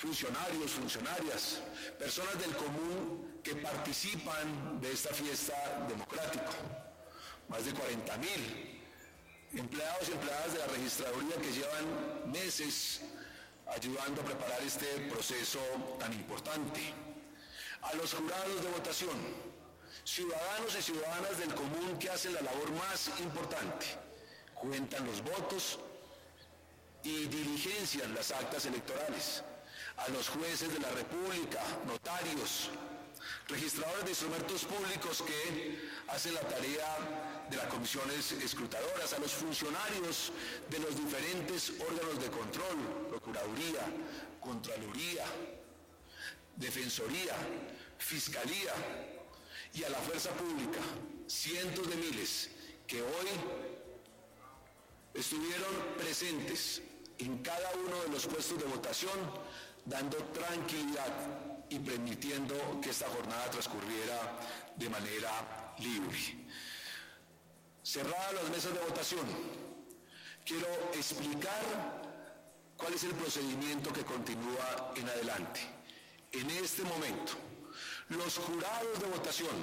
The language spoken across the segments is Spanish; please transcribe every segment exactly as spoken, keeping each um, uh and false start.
funcionarios, funcionarias, personas del común que participan de esta fiesta democrática. Más de cuarenta mil empleados y empleadas de la registraduría que llevan meses ayudando a preparar este proceso tan importante. A los jurados de votación, ciudadanos y ciudadanas del común que hacen la labor más importante, cuentan los votos y diligencian las actas electorales. A los jueces de la República, notarios, registradores de instrumentos públicos que hacen la tarea de las comisiones escrutadoras, a los funcionarios de los diferentes órganos de control, Procuraduría, Contraloría, Defensoría, Fiscalía, y a la fuerza pública, cientos de miles que hoy estuvieron presentes en cada uno de los puestos de votación, dando tranquilidad y permitiendo que esta jornada transcurriera de manera libre. Cerradas las mesas de votación, quiero explicar cuál es el procedimiento que continúa en adelante. En este momento, los jurados de votación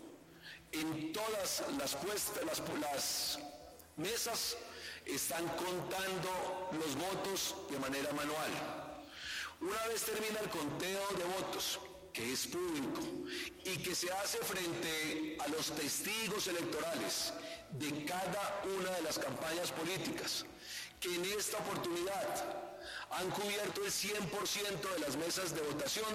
en todas las, puestas, las, las mesas están contando los votos de manera manual. Una vez termina el conteo de votos, que es público y que se hace frente a los testigos electorales de cada una de las campañas políticas, que en esta oportunidad han cubierto el cien por ciento de las mesas de votación,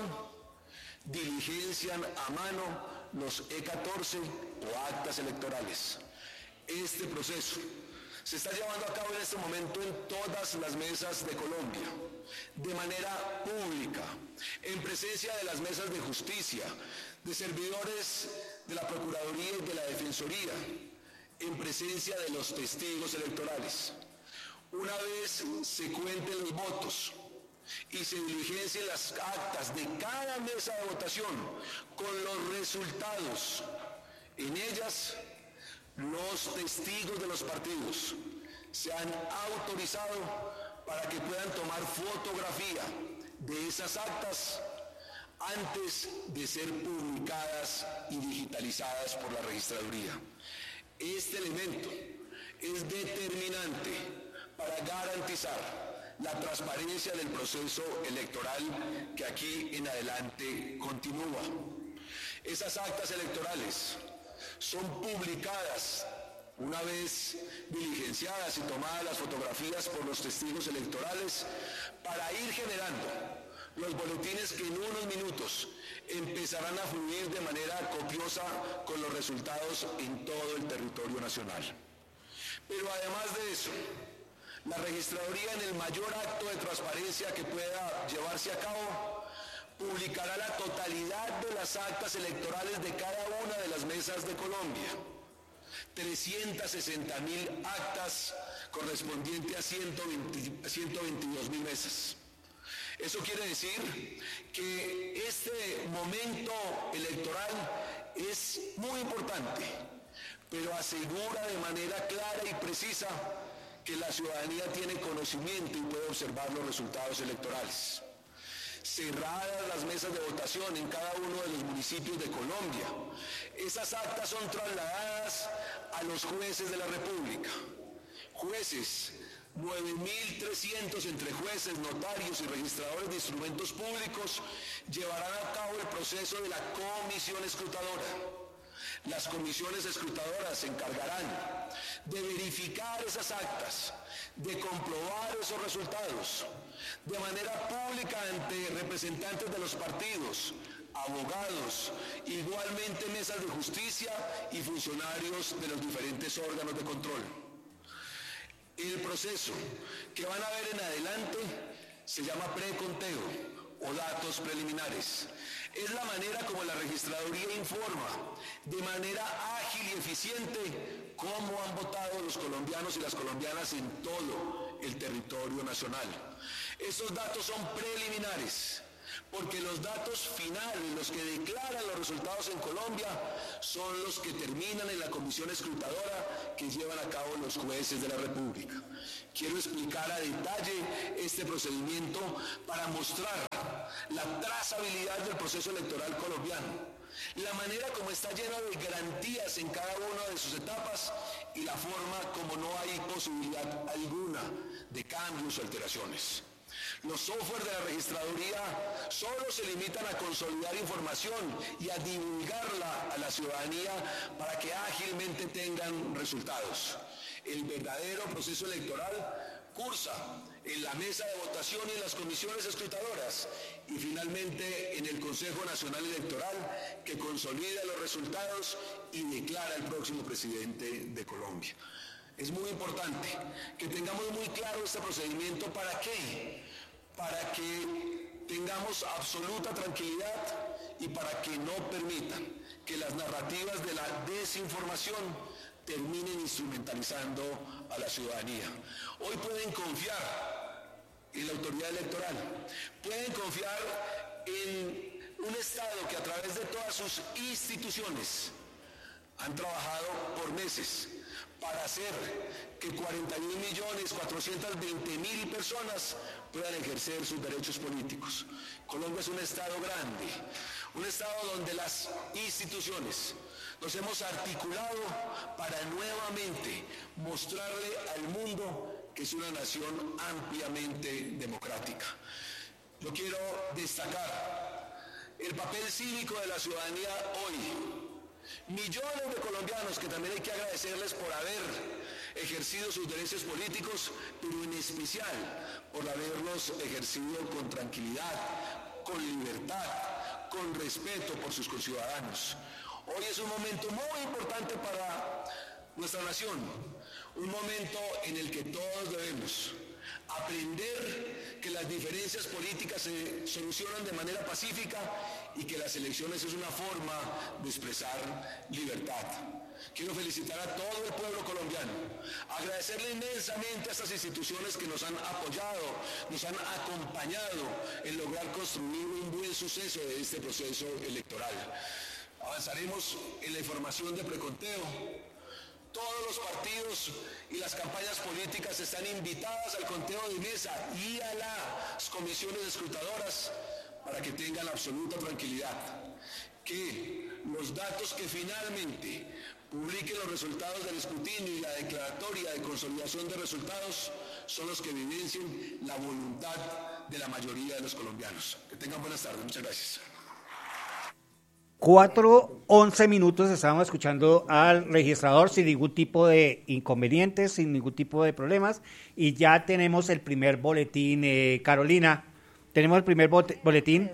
diligencian a mano los E catorce o actas electorales. Este proceso se está llevando a cabo en este momento en todas las mesas de Colombia, de manera pública, en presencia de las mesas de justicia, de servidores de la Procuraduría y de la Defensoría, en presencia de los testigos electorales. Una vez se cuenten los votos y se diligencien las actas de cada mesa de votación con los resultados, en ellas los testigos de los partidos se han autorizado para que puedan tomar fotografía de esas actas antes de ser publicadas y digitalizadas por la registraduría. Este elemento es determinante para garantizar la transparencia del proceso electoral que aquí en adelante continúa. Esas actas electorales son publicadas una vez diligenciadas y tomadas las fotografías por los testigos electorales para ir generando los boletines que en unos minutos empezarán a fluir de manera copiosa con los resultados en todo el territorio nacional. Pero además de eso, la registraduría, en el mayor acto de transparencia que pueda llevarse a cabo, publicará la totalidad de las actas electorales de cada una de las mesas de Colombia. trescientas sesenta mil actas correspondientes a ciento veintidós mil mesas. Eso quiere decir que este momento electoral es muy importante, pero asegura de manera clara y precisa que la ciudadanía tiene conocimiento y puede observar los resultados electorales. Cerradas las mesas de votación en cada uno de los municipios de Colombia, esas actas son trasladadas a los jueces de la República. Jueces, nueve mil trescientos entre jueces, notarios y registradores de instrumentos públicos, llevarán a cabo el proceso de la comisión escrutadora. Las comisiones escrutadoras se encargarán de verificar esas actas, de comprobar esos resultados de manera pública ante representantes de los partidos, abogados, igualmente mesas de justicia y funcionarios de los diferentes órganos de control. El proceso que van a ver en adelante se llama preconteo o datos preliminares. Es la manera como la registraduría informa de manera ágil y eficiente cómo han votado los colombianos y las colombianas en todo el territorio nacional. Esos datos son preliminares, porque los datos finales, los que declaran los resultados en Colombia, son los que terminan en la comisión escrutadora que llevan a cabo los jueces de la República. Quiero explicar a detalle este procedimiento para mostrar la trazabilidad del proceso electoral colombiano, la manera como está lleno de garantías en cada una de sus etapas y la forma como no hay posibilidad alguna de cambios o alteraciones. Los software de la registraduría solo se limitan a consolidar información y a divulgarla a la ciudadanía para que ágilmente tengan resultados. El verdadero proceso electoral cursa en la mesa de votación y en las comisiones escrutadoras y finalmente en el Consejo Nacional Electoral, que consolida los resultados y declara el próximo presidente de Colombia. Es muy importante que tengamos muy claro este procedimiento. ¿Para qué? Para que tengamos absoluta tranquilidad y para que no permitan que las narrativas de la desinformación terminen instrumentalizando a la ciudadanía. Hoy pueden confiar en la autoridad electoral, pueden confiar en un Estado que a través de todas sus instituciones han trabajado por meses para hacer que cuarenta y un millones cuatrocientas veinte mil personas puedan ejercer sus derechos políticos. Colombia es un Estado grande, un Estado donde las instituciones nos hemos articulado para nuevamente mostrarle al mundo que es una nación ampliamente democrática. Yo quiero destacar el papel cívico de la ciudadanía hoy. Millones de colombianos que también hay que agradecerles por haber ejercido sus derechos políticos, pero en especial por haberlos ejercido con tranquilidad, con libertad, con respeto por sus conciudadanos. Hoy es un momento muy importante para nuestra nación, un momento en el que todos debemos aprender que las diferencias políticas se solucionan de manera pacífica y que las elecciones es una forma de expresar libertad. Quiero felicitar a todo el pueblo colombiano, agradecerle inmensamente a estas instituciones que nos han apoyado, nos han acompañado en lograr construir un buen suceso de este proceso electoral. Avanzaremos en la información de preconteo. Todos los partidos y las campañas políticas están invitadas al conteo de mesa y a las comisiones escrutadoras para que tengan absoluta tranquilidad, que los datos que finalmente publiquen los resultados del escrutinio y la declaratoria de consolidación de resultados son los que evidencien la voluntad de la mayoría de los colombianos. Que tengan buenas tardes. Muchas gracias. Cuatro, once minutos estábamos escuchando al registrador sin ningún tipo de inconvenientes, sin ningún tipo de problemas, y ya tenemos el primer boletín. eh, Carolina, ¿tenemos el primer boletín?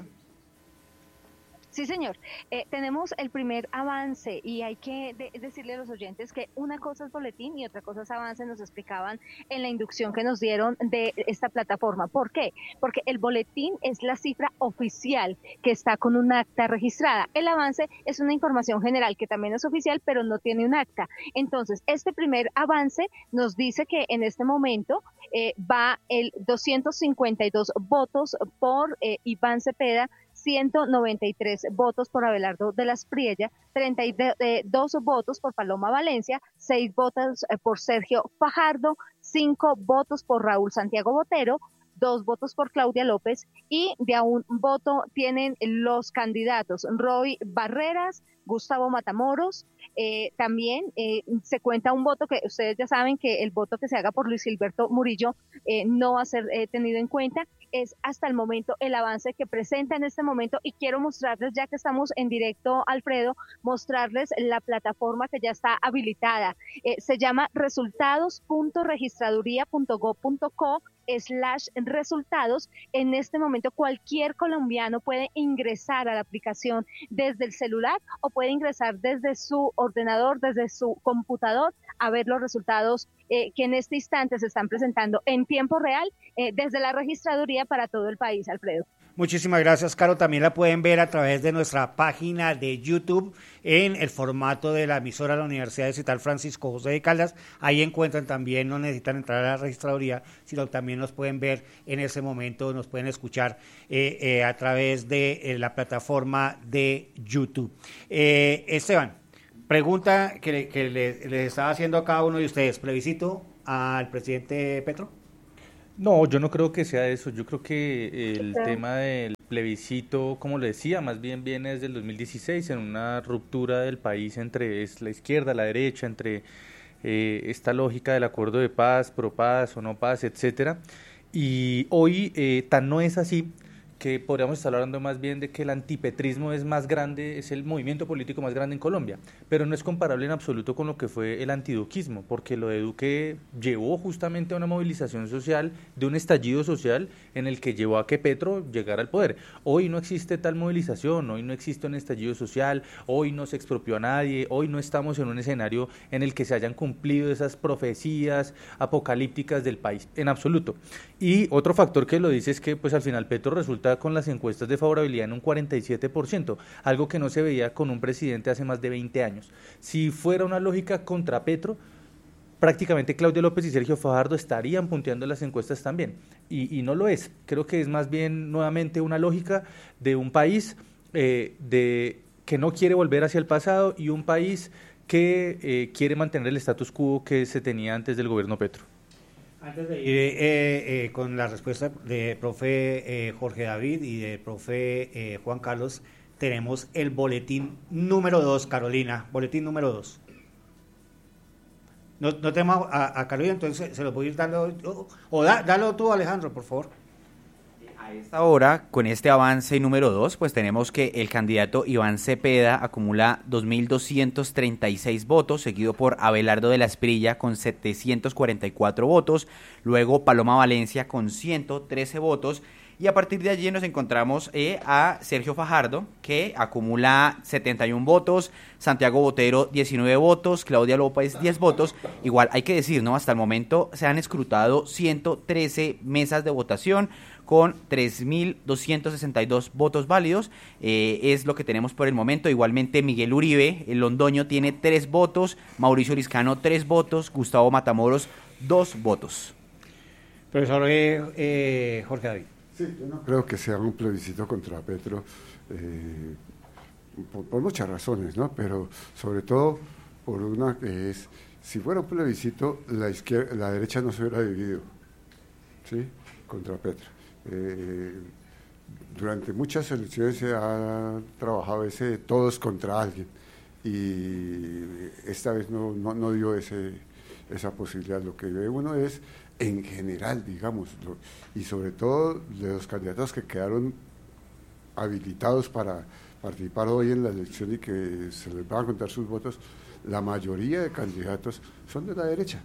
Sí, señor. Eh, tenemos el primer avance y hay que de- decirle a los oyentes que una cosa es boletín y otra cosa es avance. Nos explicaban en la inducción que nos dieron de esta plataforma. ¿Por qué? Porque el boletín es la cifra oficial que está con un acta registrada. El avance es una información general que también es oficial, pero no tiene un acta. Entonces, este primer avance nos dice que en este momento eh, va el doscientos cincuenta y dos votos por eh, Iván Cepeda, ciento noventa y tres votos por Abelardo de la Espriella, treinta y dos votos por Paloma Valencia, seis votos eh, por Sergio Fajardo, cinco votos por Raúl Santiago Botero, dos votos por Claudia López y de a un voto tienen los candidatos Roy Barreras, Gustavo Matamoros, eh, también eh, se cuenta un voto que ustedes ya saben que el voto que se haga por Luis Gilberto Murillo eh, no va a ser eh, tenido en cuenta. Es hasta el momento el avance que presenta en este momento y quiero mostrarles, ya que estamos en directo, Alfredo, mostrarles la plataforma que ya está habilitada. Eh, se llama resultados punto registraduría punto gob punto co slash resultados. En este momento cualquier colombiano puede ingresar a la aplicación desde el celular o puede ingresar desde su ordenador, desde su computador, a ver los resultados eh, que en este instante se están presentando en tiempo real eh, desde la registraduría para todo el país, Alfredo. Muchísimas gracias, Caro. También la pueden ver a través de nuestra página de YouTube en el formato de la emisora de la Universidad Distrital Francisco José de Caldas. Ahí encuentran también, no necesitan entrar a la registraduría, sino también nos pueden ver en ese momento, nos pueden escuchar eh, eh, a través de eh, la plataforma de YouTube. Eh, Esteban, pregunta que, le, que le, les estaba haciendo a cada uno de ustedes. ¿Plebiscito al presidente Petro? No, yo no creo que sea eso. Yo creo que el sí. tema del plebiscito, como le decía, más bien viene desde el dos mil dieciséis en una ruptura del país entre es la izquierda, la derecha, entre eh, esta lógica del acuerdo de paz, pro paz o no paz, etcétera. Y hoy eh, tan no es así que podríamos estar hablando más bien de que el antipetrismo es más grande, es el movimiento político más grande en Colombia, pero no es comparable en absoluto con lo que fue el antiduquismo, porque lo de Duque llevó justamente a una movilización social, de un estallido social en el que llevó a que Petro llegara al poder. Hoy no existe tal movilización, hoy no existe un estallido social, hoy no se expropió a nadie, hoy no estamos en un escenario en el que se hayan cumplido esas profecías apocalípticas del país, en absoluto. Y otro factor que lo dice es que pues al final Petro resulta con las encuestas de favorabilidad en un cuarenta y siete por ciento, algo que no se veía con un presidente hace más de veinte años. Si fuera una lógica contra Petro, prácticamente Claudia López y Sergio Fajardo estarían punteando las encuestas también, y, y no lo es. Creo que es más bien nuevamente una lógica de un país eh, de, que no quiere volver hacia el pasado y un país que eh, quiere mantener el status quo que se tenía antes del gobierno Petro. Antes de ir eh, eh, con la respuesta de profe eh, Jorge David y de profe eh, Juan Carlos, tenemos el boletín número dos, Carolina, boletín número dos. No, no tenemos a, a Carolina, entonces se lo voy a ir dando, o, o da, dalo tú, Alejandro, por favor. A esta hora, con este avance número dos, pues tenemos que el candidato Iván Cepeda acumula dos mil doscientos treinta y seis votos, seguido por Abelardo de la Esprilla con setecientos cuarenta y cuatro votos, luego Paloma Valencia con ciento trece votos, y a partir de allí nos encontramos eh, a Sergio Fajardo, que acumula setenta y un votos, Santiago Botero diecinueve votos, Claudia López diez votos. Igual hay que decir, ¿no? Hasta el momento se han escrutado ciento trece mesas de votación, con tres mil doscientos sesenta y dos votos válidos, eh, es lo que tenemos por el momento. Igualmente Miguel Uribe, el londoño, tiene tres votos, Mauricio Liscano tres votos, Gustavo Matamoros dos votos. Profesor eh, eh, Jorge David. Sí, yo no creo que sea un plebiscito contra Petro, eh, por, por muchas razones, ¿no? Pero sobre todo por una que es, si fuera un plebiscito, la izquierda, la derecha no se hubiera dividido, ¿sí? Contra Petro. Eh, durante muchas elecciones se ha trabajado ese de todos contra alguien y esta vez no, no, no dio ese, esa posibilidad. Lo que ve uno es en general, digamos, lo, y sobre todo de los candidatos que quedaron habilitados para participar hoy en la elección y que se les van a contar sus votos, la mayoría de candidatos son de la derecha.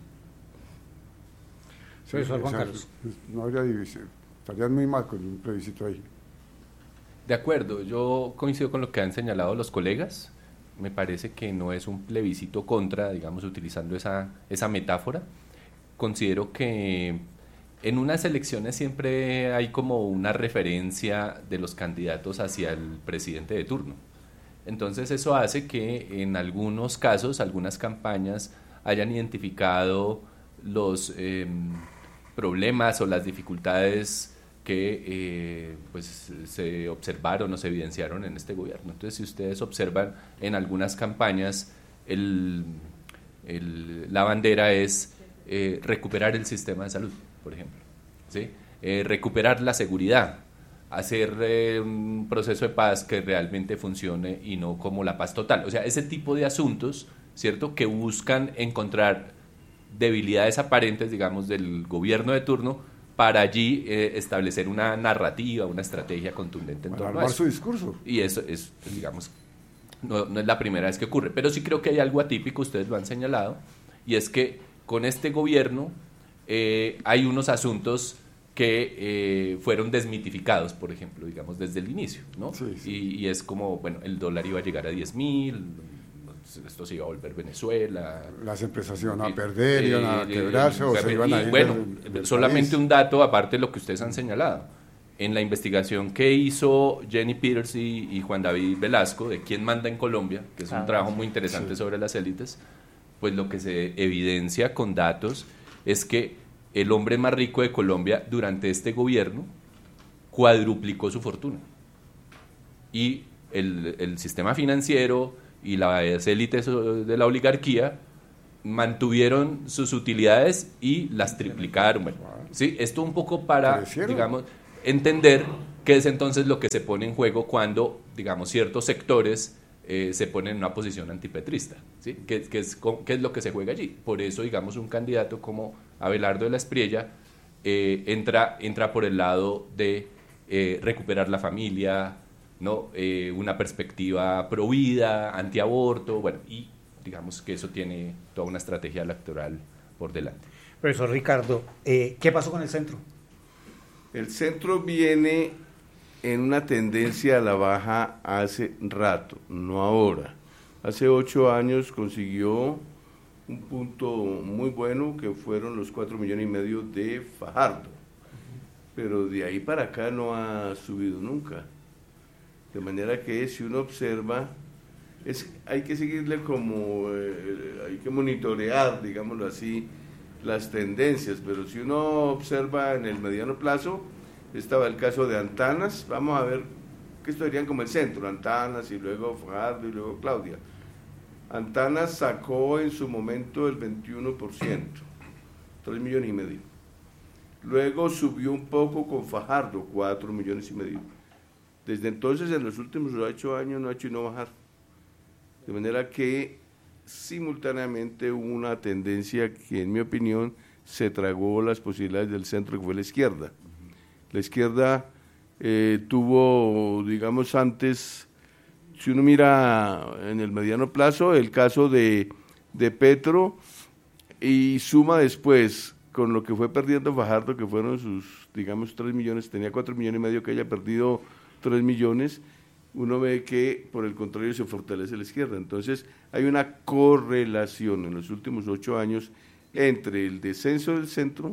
Sí, Profesor Juan Carlos. No habría división. Estarían muy mal con un plebiscito ahí. De acuerdo, yo coincido con lo que han señalado los colegas. Me parece que no es un plebiscito contra, digamos, utilizando esa, esa metáfora. Considero que en unas elecciones siempre hay como una referencia de los candidatos hacia el presidente de turno. Entonces eso hace que en algunos casos, algunas campañas hayan identificado los eh, problemas o las dificultades que eh, pues se observaron o se evidenciaron en este gobierno. Entonces, si ustedes observan en algunas campañas, el, el, la bandera es eh, recuperar el sistema de salud, por ejemplo, ¿sí? Eh, recuperar la seguridad, hacer eh, un proceso de paz que realmente funcione y no como la paz total. O sea, ese tipo de asuntos, ¿cierto?, que buscan encontrar debilidades aparentes, digamos, del gobierno de turno, para allí eh, establecer una narrativa, una estrategia contundente en para torno a eso. Su discurso. Y eso es, pues, digamos, no, no es la primera vez que ocurre, pero sí creo que hay algo atípico, ustedes lo han señalado, y es que con este gobierno eh, hay unos asuntos que eh, fueron desmitificados, por ejemplo, digamos, desde el inicio, ¿no? Sí, sí. Y, y es como, bueno, el dólar iba a llegar a diez mil, esto se iba a volver Venezuela. Las empresas iban a perder, iban a eh, quebrarse, o se iban a ir bueno, del, del solamente país. Un dato, aparte de lo que ustedes han señalado. En la investigación que hizo Jenny Peters y, y Juan David Velasco, de quién manda en Colombia, que es un ah, trabajo muy interesante, sí, sobre las élites, pues lo que se evidencia con datos es que el hombre más rico de Colombia durante este gobierno cuadruplicó su fortuna. Y el, el sistema financiero y las élites de la oligarquía mantuvieron sus utilidades y las triplicaron. Bueno, ¿sí? Esto un poco para, digamos, entender qué es entonces lo que se pone en juego cuando, digamos, ciertos sectores eh, se ponen en una posición antipetrista, ¿sí? ¿Qué, qué, es, ¿Qué es lo que se juega allí? Por eso, digamos, un candidato como Abelardo de la Espriella eh, entra, entra por el lado de eh, recuperar la familia, ¿no? Eh, una perspectiva pro vida, antiaborto, bueno, y digamos que eso tiene toda una estrategia electoral por delante. Profesor Ricardo, eh, ¿qué pasó con el centro? El centro viene en una tendencia a la baja hace rato, no ahora. Hace ocho años consiguió un punto muy bueno que fueron los cuatro millones y medio de Fajardo, pero de ahí para acá no ha subido nunca. De manera que si uno observa, es, hay que seguirle como, eh, hay que monitorear, digámoslo así, las tendencias, pero si uno observa en el mediano plazo, estaba el caso de Antanas, vamos a ver que esto serían como el centro, Antanas y luego Fajardo y luego Claudia. Antanas sacó en su momento el veintiuno por ciento, tres millones y medio. Luego subió un poco con Fajardo, cuatro millones y medio. Desde entonces, en los últimos ocho años, no ha hecho sino bajar. De manera que simultáneamente hubo una tendencia que, en mi opinión, se tragó las posibilidades del centro, que fue la izquierda. La izquierda eh, tuvo, digamos, antes, si uno mira en el mediano plazo, el caso de, de Petro, y suma después con lo que fue perdiendo Fajardo, que fueron sus, digamos, tres millones, tenía cuatro millones y medio, que haya perdido tres millones, uno ve que por el contrario se fortalece la izquierda. Entonces hay una correlación en los últimos ocho años entre el descenso del centro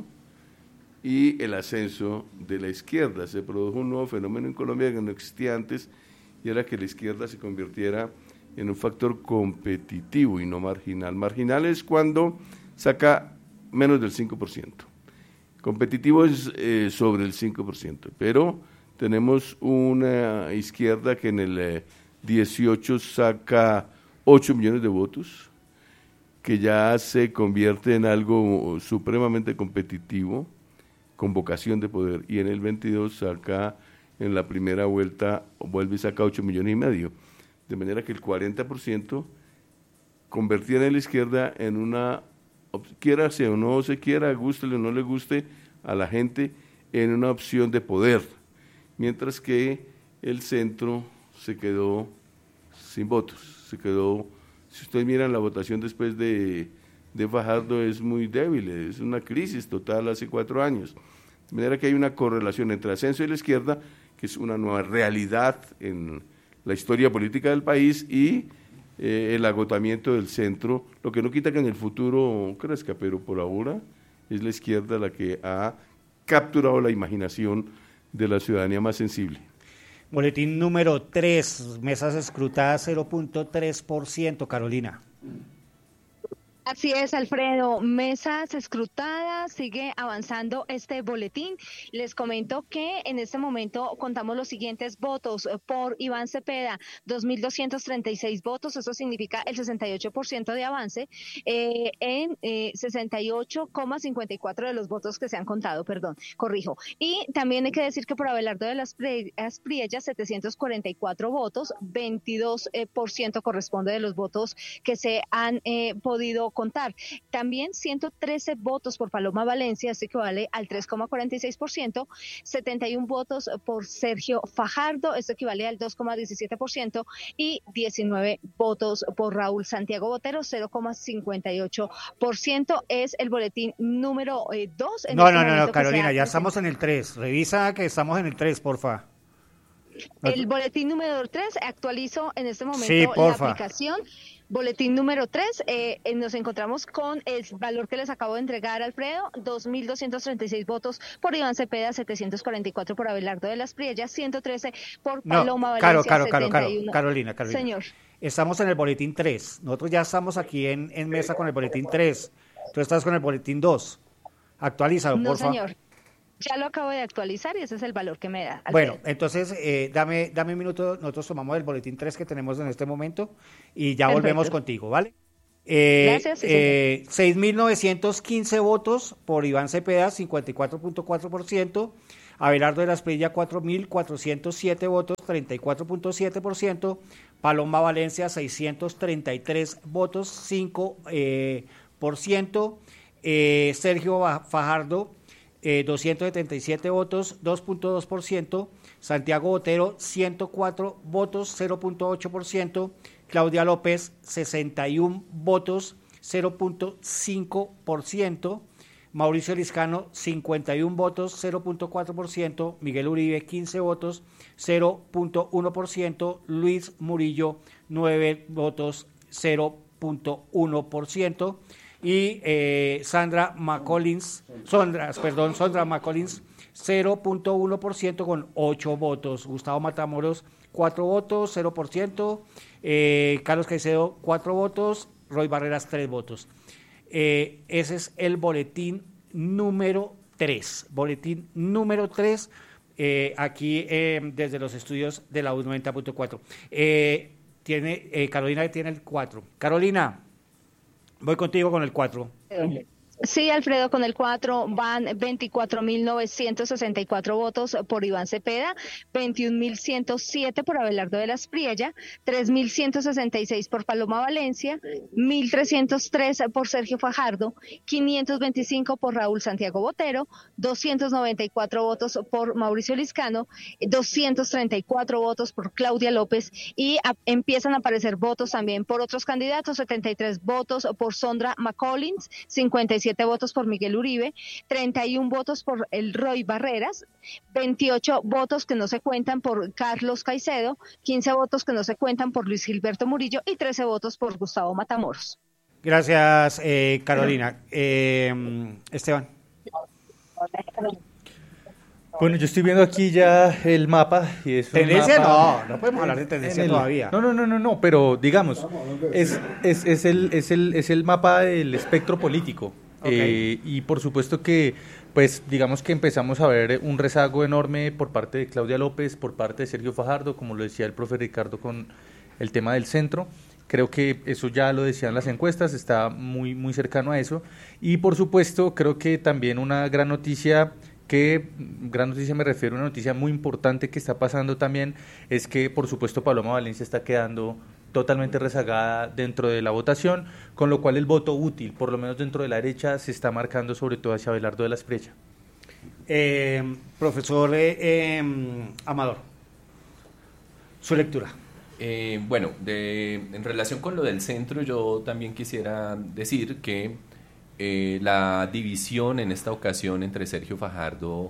y el ascenso de la izquierda. Se produjo un nuevo fenómeno en Colombia que no existía antes, y era que la izquierda se convirtiera en un factor competitivo y no marginal. Marginal es cuando saca menos del cinco por ciento. Competitivo es eh, sobre el cinco por ciento, pero tenemos una izquierda que en el eh, dieciocho saca ocho millones de votos, que ya se convierte en algo supremamente competitivo, con vocación de poder, y en el veintidós saca, en la primera vuelta, vuelve y saca ocho millones y medio, de manera que el cuarenta por ciento convertía en la izquierda en una, quiera sea o no se quiera, guste o no le guste a la gente, en una opción de poder, mientras que el centro se quedó sin votos, se quedó, si ustedes miran la votación después de, de Fajardo, es muy débil, es una crisis total hace cuatro años, de manera que hay una correlación entre ascenso y la izquierda, que es una nueva realidad en la historia política del país, y eh, el agotamiento del centro, lo que no quita que en el futuro crezca, pero por ahora es la izquierda la que ha capturado la imaginación de la ciudadanía más sensible. Boletín número tres, mesas escrutadas cero punto tres por ciento, Carolina. Así es, Alfredo. Mesas escrutadas, sigue avanzando este boletín. Les comento que en este momento contamos los siguientes votos. Por Iván Cepeda, dos mil doscientos treinta y seis votos, eso significa el sesenta y ocho por ciento de avance, eh, en eh, sesenta y ocho coma cincuenta y cuatro de los votos que se han contado, perdón, corrijo. Y también hay que decir que por Abelardo de las Espriella, setecientos cuarenta y cuatro votos, veintidós por ciento corresponde de los votos que se han eh, podido contar. También ciento trece votos por Paloma Valencia, esto equivale al tres coma cuarenta y seis por ciento, setenta y uno votos por Sergio Fajardo, esto equivale al dos coma diecisiete por ciento, y diecinueve votos por Raúl Santiago Botero, cero coma cincuenta y ocho por ciento. Es el boletín número eh, dos. No, este no, no, no, Carolina, ya estamos en el tres. Revisa que estamos en el tres, porfa. El boletín número tres, actualizo en este momento sí, la aplicación. Boletín número tres, eh, nos encontramos con el valor que les acabo de entregar, Alfredo, dos mil doscientos treinta y seis votos por Iván Cepeda, setecientos cuarenta y cuatro por Abelardo de las Espriella, ciento trece por Paloma no, Valencia, Caro, Caro, setenta y uno. Caro, Carolina, Carolina. Señor. Estamos en el boletín tres, nosotros ya estamos aquí en, en mesa con el boletín tres, tú estás con el boletín dos, actualízalo, no, por favor. No, señor. Ya lo acabo de actualizar y ese es el valor que me da. Alfredo. Bueno, entonces eh, dame, dame un minuto, nosotros tomamos el boletín tres que tenemos en este momento y ya Perfecto. Volvemos contigo, ¿vale? Eh, Gracias. Sí, eh, seis mil novecientos quince votos por Iván Cepeda, cincuenta y cuatro punto cuatro por ciento. Abelardo de la Espriella, cuatro mil cuatrocientos siete votos, treinta y cuatro punto siete por ciento. Paloma Valencia, seiscientos treinta y tres votos, cinco por ciento. Eh, Sergio Fajardo, eh, doscientos setenta y siete votos, dos punto dos por ciento. Santiago Botero, ciento cuatro votos, cero punto ocho por ciento. Claudia López, sesenta y uno votos, cero punto cinco por ciento. Mauricio Liscano, cincuenta y uno votos, cero punto cuatro por ciento. Miguel Uribe, quince votos, cero punto uno por ciento. Luis Murillo, nueve votos, cero punto uno por ciento. Y eh, Sandra McCollins, Sondra, perdón, Sondra McCollins, cero punto uno por ciento con ocho votos. Gustavo Matamoros, cuatro votos, cero por ciento. Eh, Carlos Caicedo, cuatro votos. Roy Barreras, tres votos. Eh, ese es el boletín número tres. Boletín número tres, eh, aquí eh, desde los estudios de la U noventa punto cuatro. Eh, tiene, eh, Carolina tiene el cuatro. Carolina, voy contigo con el cuatro. Sí, Alfredo, con el cuatro van veinticuatro mil novecientos sesenta y cuatro votos por Iván Cepeda, veintiún mil ciento siete por Abelardo de la Espriella, tres mil ciento sesenta y seis por Paloma Valencia, mil trescientos tres por Sergio Fajardo, quinientos veinticinco por Raúl Santiago Botero, doscientos noventa y cuatro votos por Mauricio Liscano, doscientos treinta y cuatro votos por Claudia López y a, empiezan a aparecer votos también por otros candidatos, setenta y tres votos por Sondra McCollins, cincuenta y siete votos por Miguel Uribe, treinta y uno votos por el Roy Barreras, veintiocho votos que no se cuentan por Carlos Caicedo, quince votos que no se cuentan por Luis Gilberto Murillo y trece votos por Gustavo Matamoros. Gracias, eh, Carolina. Eh, Esteban. Bueno, yo estoy viendo aquí ya el mapa y es tendencia mapa, no, no podemos hablar de tendencia el, todavía. No, no, no, no, no, pero digamos, es, es, es, el, es, el, es el mapa del espectro político. Okay. Eh, y por supuesto que, pues, digamos que empezamos a ver un rezago enorme por parte de Claudia López, por parte de Sergio Fajardo, como lo decía el profe Ricardo con el tema del centro. Creo que eso ya lo decían las encuestas, está muy, muy cercano a eso. Y por supuesto, creo que también una gran noticia, que gran noticia me refiero a una noticia muy importante que está pasando también, es que por supuesto Paloma Valencia está quedando totalmente rezagada dentro de la votación, con lo cual el voto útil, por lo menos dentro de la derecha, se está marcando sobre todo hacia Abelardo de la Espriella. Eh, profesor eh, eh, Amador, su lectura. Eh, bueno, de, en relación con lo del centro, yo también quisiera decir que eh, la división en esta ocasión entre Sergio Fajardo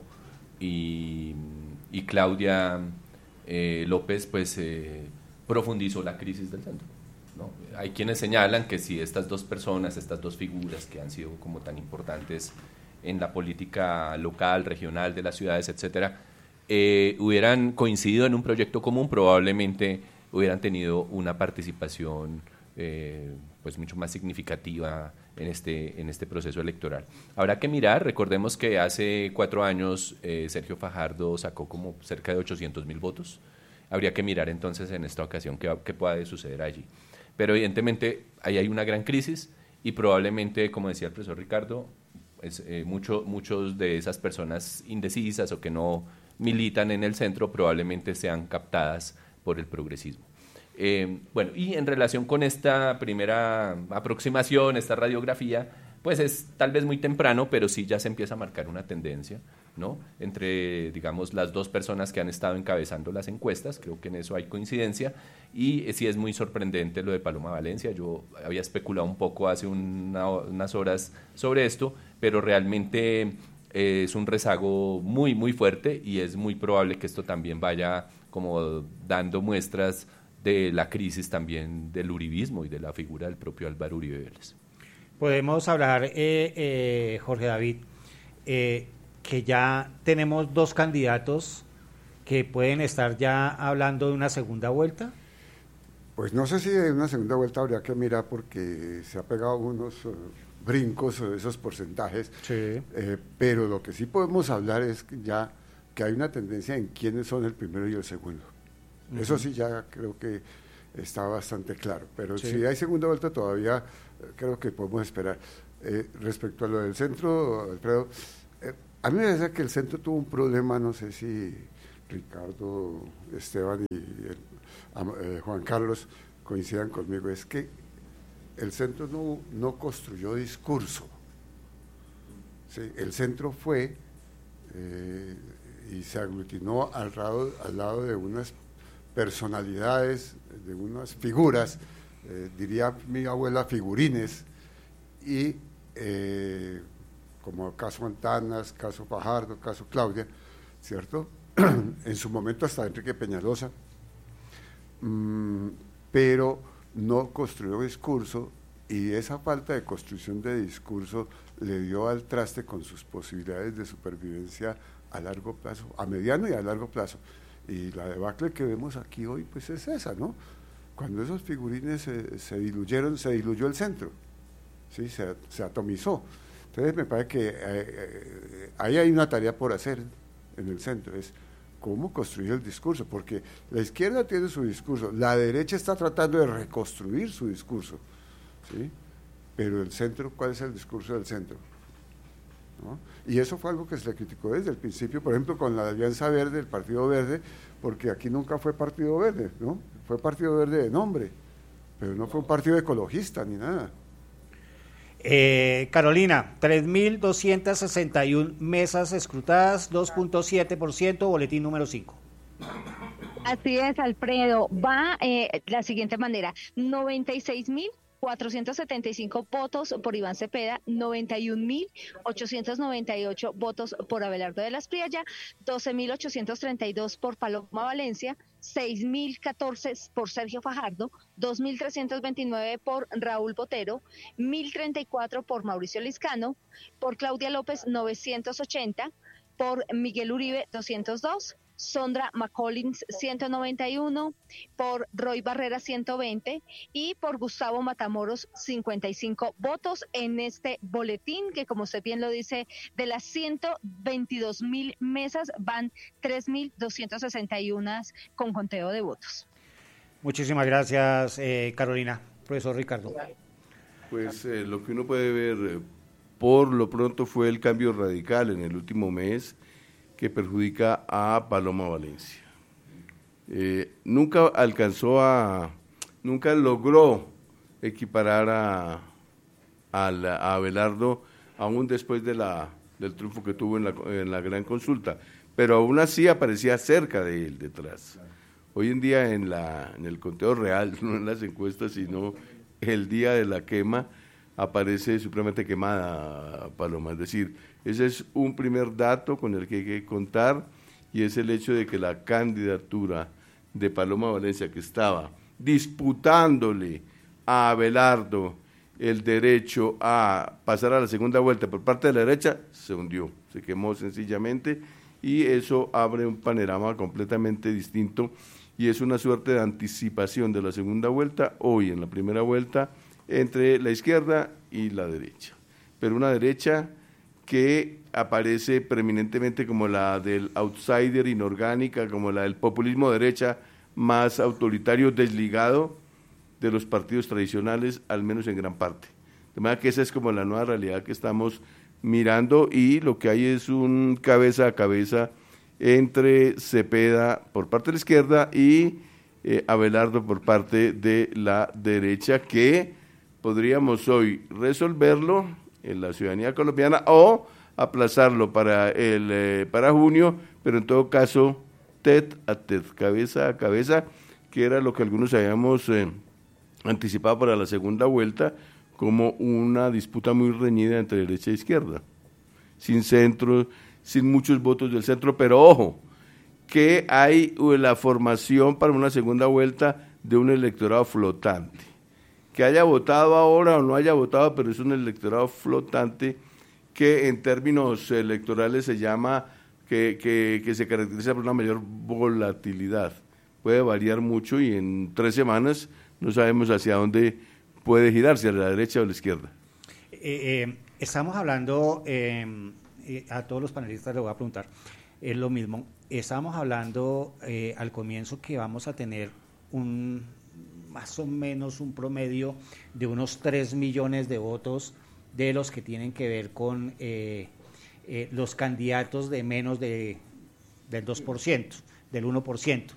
y, y Claudia eh, López, pues eh, profundizó la crisis del centro, ¿no? Hay quienes señalan que si estas dos personas, estas dos figuras que han sido como tan importantes en la política local, regional de las ciudades, etcétera, eh, hubieran coincidido en un proyecto común, probablemente hubieran tenido una participación eh, pues mucho más significativa en este, en este proceso electoral. Habrá que mirar, recordemos que hace cuatro años eh, Sergio Fajardo sacó como cerca de ochocientos mil votos. Habría que mirar entonces en esta ocasión qué, qué puede suceder allí. Pero evidentemente ahí hay una gran crisis y probablemente, como decía el profesor Ricardo, es, eh, mucho, muchos de esas personas indecisas o que no militan en el centro probablemente sean captadas por el progresismo. Eh, bueno, y en relación con esta primera aproximación, esta radiografía, pues es tal vez muy temprano, pero sí ya se empieza a marcar una tendencia, ¿no? Entre, digamos, las dos personas que han estado encabezando las encuestas, creo que en eso hay coincidencia, y eh, sí es muy sorprendente lo de Paloma Valencia. Yo había especulado un poco hace una, unas horas sobre esto, pero realmente eh, es un rezago muy, muy fuerte y es muy probable que esto también vaya como dando muestras de la crisis también del uribismo y de la figura del propio Álvaro Uribe Vélez. Podemos hablar, eh, eh, Jorge David, eh, que ya tenemos dos candidatos que pueden estar ya hablando de una segunda vuelta. Pues no sé si de una segunda vuelta habría que mirar porque se ha pegado unos uh, brincos de esos porcentajes, sí. eh, pero lo que sí podemos hablar es que ya que hay una tendencia en quiénes son el primero y el segundo. Uh-huh. Eso sí ya creo que está bastante claro. Pero Sí. si hay segunda vuelta todavía eh, creo que podemos esperar. Eh, respecto a lo del centro, Alfredo, eh, a mí me parece que el centro tuvo un problema, no sé si Ricardo, Esteban y el, eh, Juan Carlos coincidan conmigo, es que el centro no, no construyó discurso. Sí, el centro fue eh, y se aglutinó al lado, al lado de unas personalidades, de unas figuras, eh, diría mi abuela, figurines, y eh, como caso Montanas, caso Fajardo, caso Claudia, ¿cierto? En su momento hasta Enrique Peñalosa, mm, pero no construyó discurso, y esa falta de construcción de discurso le dio al traste con sus posibilidades de supervivencia a largo plazo, a mediano y a largo plazo. Y la debacle que vemos aquí hoy pues es esa, ¿no? Cuando esos figurines se, se diluyeron, se diluyó el centro, ¿sí? se, se atomizó. Entonces me parece que eh, eh, ahí hay una tarea por hacer en el centro, es cómo construir el discurso, porque la izquierda tiene su discurso, la derecha está tratando de reconstruir su discurso, ¿sí? Pero el centro, ¿cuál es el discurso del centro? ¿No? Y eso fue algo que se le criticó desde el principio, por ejemplo, con la Alianza Verde, el Partido Verde, porque aquí nunca fue Partido Verde, ¿no? Fue Partido Verde de nombre, pero no fue un partido ecologista ni nada. Eh, Carolina, tres mil doscientas sesenta y una mesas escrutadas, dos punto siete por ciento, boletín número cinco. Así es, Alfredo. Va eh, la siguiente manera: noventa y seis mil cuatrocientos setenta y cinco votos por Iván Cepeda, noventa y un mil ochocientos noventa y ocho votos por Abelardo de la Espriella, doce mil ochocientos treinta y dos por Paloma Valencia, seis mil catorce por Sergio Fajardo, dos mil trescientos veintinueve por Raúl Botero, mil treinta y cuatro por Mauricio Liscano, por Claudia López novecientos ochenta, por Miguel Uribe doscientos dos, Sondra McCollins ciento noventa y uno, por Roy Barrera ciento veinte y por Gustavo Matamoros cincuenta y cinco votos en este boletín, que como usted bien lo dice, de las ciento veintidós mil mesas van tres mil doscientos sesenta y uno con conteo de votos. Muchísimas gracias, eh, Carolina. Profesor Ricardo. Pues eh, lo que uno puede ver eh, por lo pronto fue el cambio radical en el último mes que perjudica a Paloma Valencia. Eh, nunca alcanzó a, nunca logró equiparar a, a, la, a Abelardo, aún después de la, del triunfo que tuvo en la, en la gran consulta, pero aún así aparecía cerca de él, detrás. Hoy en día en, la, en el conteo real, no en las encuestas, sino el día de la quema, aparece supremamente quemada Paloma. Es decir, ese es un primer dato con el que hay que contar, y es el hecho de que la candidatura de Paloma Valencia, que estaba disputándole a Abelardo el derecho a pasar a la segunda vuelta por parte de la derecha, se hundió, se quemó sencillamente, y eso abre un panorama completamente distinto, y es una suerte de anticipación de la segunda vuelta hoy en la primera vuelta entre la izquierda y la derecha, pero una derecha que aparece preeminentemente como la del outsider inorgánica, como la del populismo derecha más autoritario, desligado de los partidos tradicionales, al menos en gran parte. De manera que esa es como la nueva realidad que estamos mirando, y lo que hay es un cabeza a cabeza entre Cepeda por parte de la izquierda y eh, Abelardo por parte de la derecha, que podríamos hoy resolverlo en la ciudadanía colombiana o aplazarlo para el eh, para junio, pero en todo caso tete a tete, cabeza a cabeza, que era lo que algunos habíamos eh, anticipado para la segunda vuelta como una disputa muy reñida entre derecha e izquierda, sin centro, sin muchos votos del centro, pero ojo, que hay la formación para una segunda vuelta de un electorado flotante, que haya votado ahora o no haya votado, pero es un electorado flotante que en términos electorales se llama, que, que, que se caracteriza por una mayor volatilidad. Puede variar mucho y en tres semanas no sabemos hacia dónde puede girarse, a la derecha o a la izquierda. Eh, eh, estamos hablando, eh, eh, a todos los panelistas les voy a preguntar, es lo mismo, estamos hablando eh, al comienzo que vamos a tener un más o menos un promedio de unos tres millones de votos de los que tienen que ver con eh, eh, los candidatos de menos de, del dos por ciento, del uno por ciento.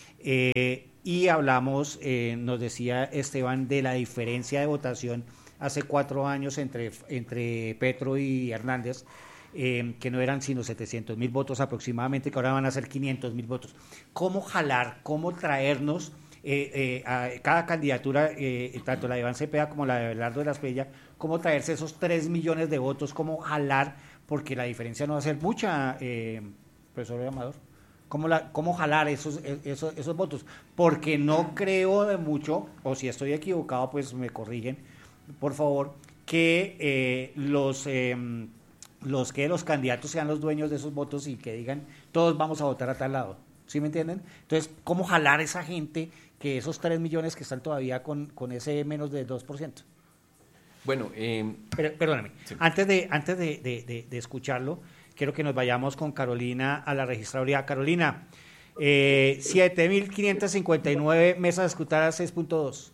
Eh, y hablamos, eh, nos decía Esteban, de la diferencia de votación hace cuatro años entre, entre Petro y Hernández, eh, que no eran sino setecientos mil votos aproximadamente, que ahora van a ser quinientos mil votos. ¿Cómo jalar, cómo traernos eh, eh, a cada candidatura, eh, tanto la de Iván Cepeda como la de Abelardo de la Espriella, cómo traerse esos tres millones de votos, cómo jalar, porque la diferencia no va a ser mucha, eh, profesor Amador? ¿Cómo, la, cómo jalar esos, esos, esos votos? Porque no creo de mucho, o si estoy equivocado, pues me corrigen, por favor, que eh, los, eh, los que los candidatos sean los dueños de esos votos y que digan, todos vamos a votar a tal lado. ¿Sí me entienden? Entonces, ¿cómo jalar esa gente, que esos tres millones que están todavía con, con ese menos del dos por ciento? Bueno, eh, Pero, perdóname, sí. antes, de, antes de, de, de, de escucharlo, quiero que nos vayamos con Carolina a la registraduría. Carolina, eh, siete mil quinientas cincuenta y nueve mesas escrutadas, seis punto dos.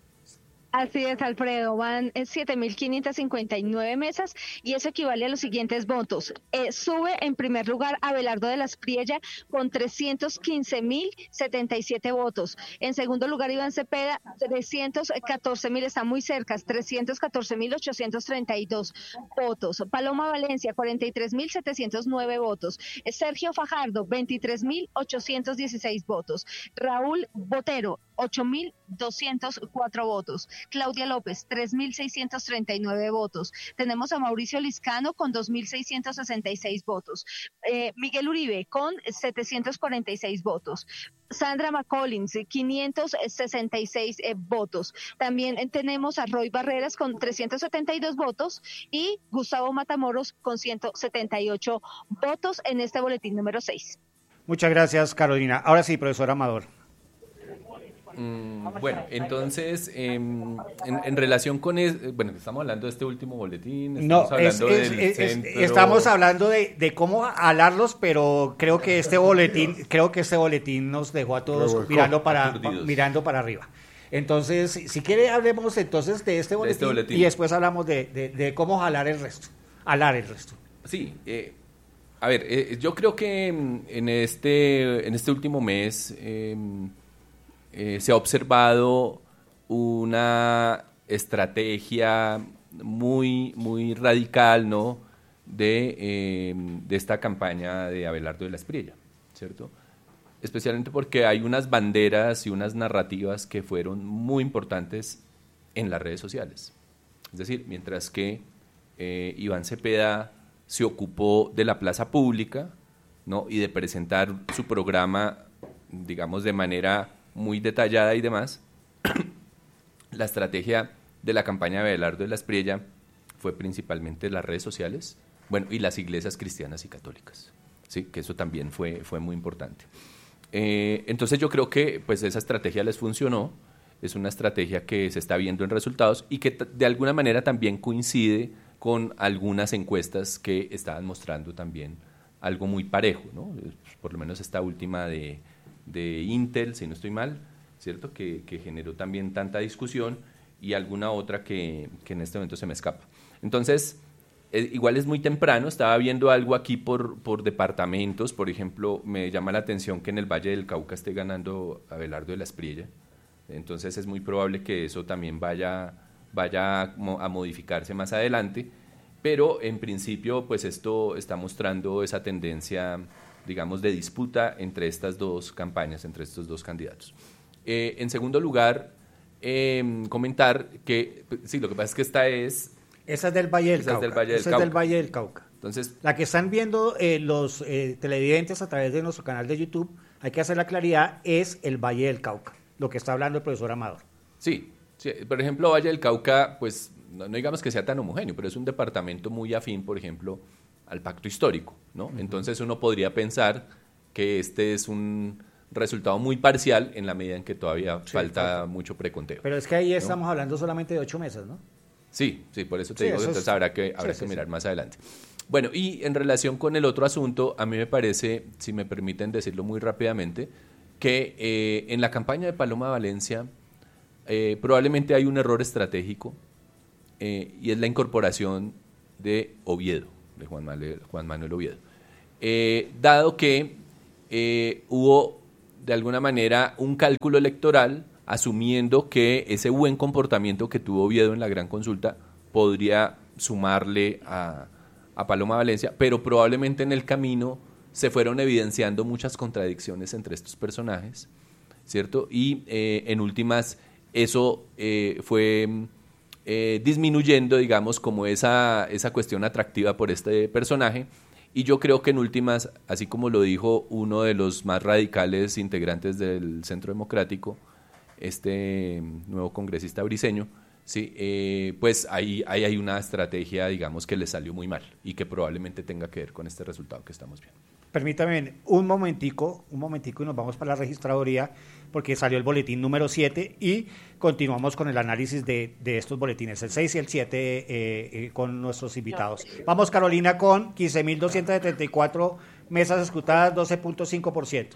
Así es, Alfredo, van siete mil quinientas cincuenta y nueve mesas y eso equivale a los siguientes votos. Eh, sube en primer lugar Abelardo de la Espriella con trescientos quince mil setenta y siete votos. En segundo lugar Iván Cepeda, trescientos catorce mil, está muy cerca, trescientos catorce mil ochocientos treinta y dos votos. Paloma Valencia, cuarenta y tres mil setecientos nueve votos. Sergio Fajardo, veintitrés mil ochocientos dieciséis votos. Raúl Botero, ocho mil doscientos cuatro votos. Claudia López, tres mil seiscientos treinta y nueve votos. Tenemos a Mauricio Liscano con dos mil seiscientos sesenta y seis votos. Eh, Miguel Uribe con setecientos cuarenta y seis votos. Sandra McCollins, quinientos sesenta y seis eh, votos. También eh, tenemos a Roy Barreras con trescientos setenta y dos votos y Gustavo Matamoros con ciento setenta y ocho votos en este boletín número seis. Muchas gracias, Carolina. Ahora sí, profesor Amador. Mm, bueno, entonces, eh, en, en relación con, es, bueno, estamos hablando de este último boletín, estamos no, hablando es, del es, centro... estamos hablando de, de cómo alarlos, pero creo que este boletín, creo que este boletín nos dejó a todos Revolcó, mirando para, pa, mirando para arriba. Entonces, si quiere, hablemos entonces de este boletín, de este boletín. Y después hablamos de, de, de cómo jalar el resto, alar el resto. Sí, eh, a ver, eh, yo creo que en este, en este último mes... Eh, Eh, se ha observado una estrategia muy, muy radical, ¿no?, de, eh, de esta campaña de Abelardo de la Espriella, ¿cierto? Especialmente porque hay unas banderas y unas narrativas que fueron muy importantes en las redes sociales. Es decir, mientras que eh, Iván Cepeda se ocupó de la plaza pública, ¿no?, y de presentar su programa, digamos, de manera muy detallada y demás, la estrategia de la campaña de Abelardo de la Espriella fue principalmente las redes sociales, bueno, y las iglesias cristianas y católicas, sí, que eso también fue, fue muy importante. Eh, entonces yo creo que pues esa estrategia les funcionó, es una estrategia que se está viendo en resultados y que t- de alguna manera también coincide con algunas encuestas que estaban mostrando también algo muy parejo, ¿no? Por lo menos esta última de de Intel, si no estoy mal, ¿cierto?, que, que generó también tanta discusión, y alguna otra que, que en este momento se me escapa. Entonces, eh, igual es muy temprano, estaba viendo algo aquí por, por departamentos, por ejemplo, me llama la atención que en el Valle del Cauca esté ganando Abelardo de la Espriella, entonces es muy probable que eso también vaya, vaya a modificarse más adelante, pero en principio pues esto está mostrando esa tendencia, digamos, de disputa entre estas dos campañas, entre estos dos candidatos. Eh, en segundo lugar, eh, comentar que, sí, lo que pasa es que esta es... Esa es del Valle del Cauca. Es del Valle del esa Cauca. es del Valle del Cauca. Entonces, la que están viendo eh, los eh, televidentes a través de nuestro canal de YouTube, hay que hacer la claridad, es el Valle del Cauca, lo que está hablando el profesor Amador. Sí, sí, por ejemplo, Valle del Cauca, pues, no, no digamos que sea tan homogéneo, pero es un departamento muy afín, por ejemplo, al pacto histórico, ¿no? Uh-huh. Entonces uno podría pensar que este es un resultado muy parcial en la medida en que todavía sí, falta falta mucho preconteo. Pero es que ahí ¿no? estamos hablando solamente de ocho mesas, ¿no? Sí, sí, por eso te sí, digo, eso entonces es... habrá que, habrá sí, que sí, mirar sí. más adelante. Bueno, y en relación con el otro asunto, a mí me parece, si me permiten decirlo muy rápidamente, que eh, en la campaña de Paloma Valencia eh, probablemente hay un error estratégico eh, y es la incorporación de Oviedo, de Juan Manuel, Juan Manuel Oviedo. Eh, dado que eh, hubo de alguna manera un cálculo electoral asumiendo que ese buen comportamiento que tuvo Oviedo en la gran consulta podría sumarle a, a Paloma Valencia, pero probablemente en el camino se fueron evidenciando muchas contradicciones entre estos personajes, ¿cierto? Y eh, en últimas eso eh, fue eh, disminuyendo, digamos, como esa, esa cuestión atractiva por este personaje. Y yo creo que en últimas, así como lo dijo uno de los más radicales integrantes del Centro Democrático, este nuevo congresista briseño, sí, eh, pues ahí, ahí hay una estrategia, digamos, que le salió muy mal y que probablemente tenga que ver con este resultado que estamos viendo. Permítame un momentico, un momentico y nos vamos para la registraduría porque salió el boletín número siete y continuamos con el análisis de, de estos boletines, el seis y el siete eh, eh, con nuestros invitados. Vamos, Carolina, con quince mil doscientas setenta y cuatro mesas escrutadas, doce punto cinco por ciento.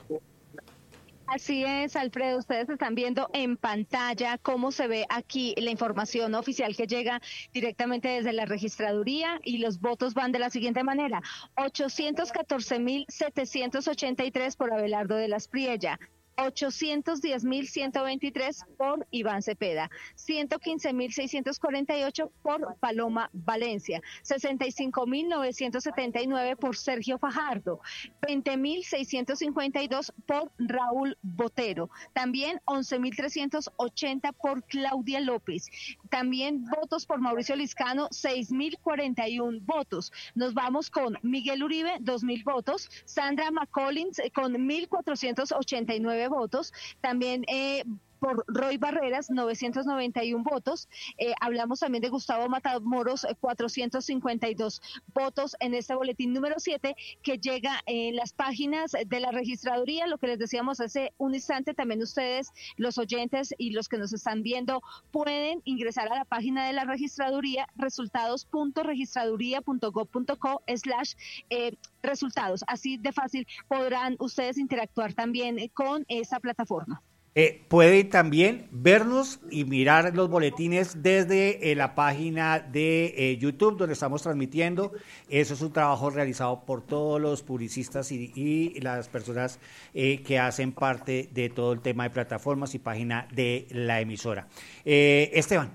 Así es, Alfredo, ustedes están viendo en pantalla cómo se ve aquí la información oficial que llega directamente desde la registraduría y los votos van de la siguiente manera: ochocientos catorce mil setecientos ochenta y tres por Abelardo de la Espriella, ochocientos diez mil ciento veintitrés por Iván Cepeda, ciento quince mil seiscientos cuarenta y ocho por Paloma Valencia, sesenta y cinco mil novecientos setenta y nueve por Sergio Fajardo, veinte mil seiscientos cincuenta y dos por Raúl Botero, también once mil trescientos ochenta por Claudia López, también votos por Mauricio Liscano, seis mil cuarenta y uno votos. Nos vamos con Miguel Uribe, dos mil votos, Sandra McCollins eh, con mil cuatrocientos ochenta y nueve votos, también eh, por Roy Barreras, novecientos noventa y uno votos. Eh, hablamos también de Gustavo Matamoros, eh, cuatrocientos cincuenta y dos votos en este boletín número siete que llega en las páginas de la registraduría. Lo que les decíamos hace un instante, también ustedes, los oyentes y los que nos están viendo, pueden ingresar a la página de la registraduría, resultados punto registraduría punto gob punto co slash resultados. Así de fácil podrán ustedes interactuar también con esa plataforma. Eh, pueden también vernos y mirar los boletines desde eh, la página de eh, YouTube donde estamos transmitiendo. Eso es un trabajo realizado por todos los publicistas y, y las personas eh, que hacen parte de todo el tema de plataformas y página de la emisora. Eh, Esteban,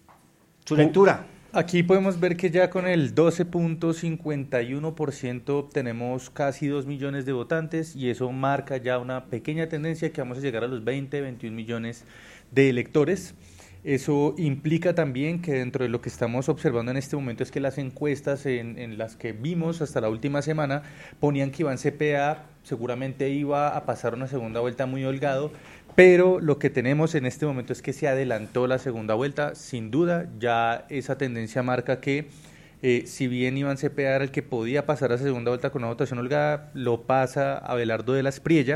su lectura. Aquí podemos ver que ya con el doce punto cincuenta y uno por ciento tenemos casi dos millones de votantes y eso marca ya una pequeña tendencia que vamos a llegar a los veinte, veintiún millones de electores. Eso implica también que dentro de lo que estamos observando en este momento es que las encuestas en, en las que vimos hasta la última semana ponían que Iván Cepeda seguramente iba a pasar una segunda vuelta muy holgado, pero lo que tenemos en este momento es que se adelantó la segunda vuelta, sin duda, ya esa tendencia marca que eh, si bien Iván Cepeda era el que podía pasar a segunda vuelta con una votación holgada, lo pasa Abelardo de la Espriella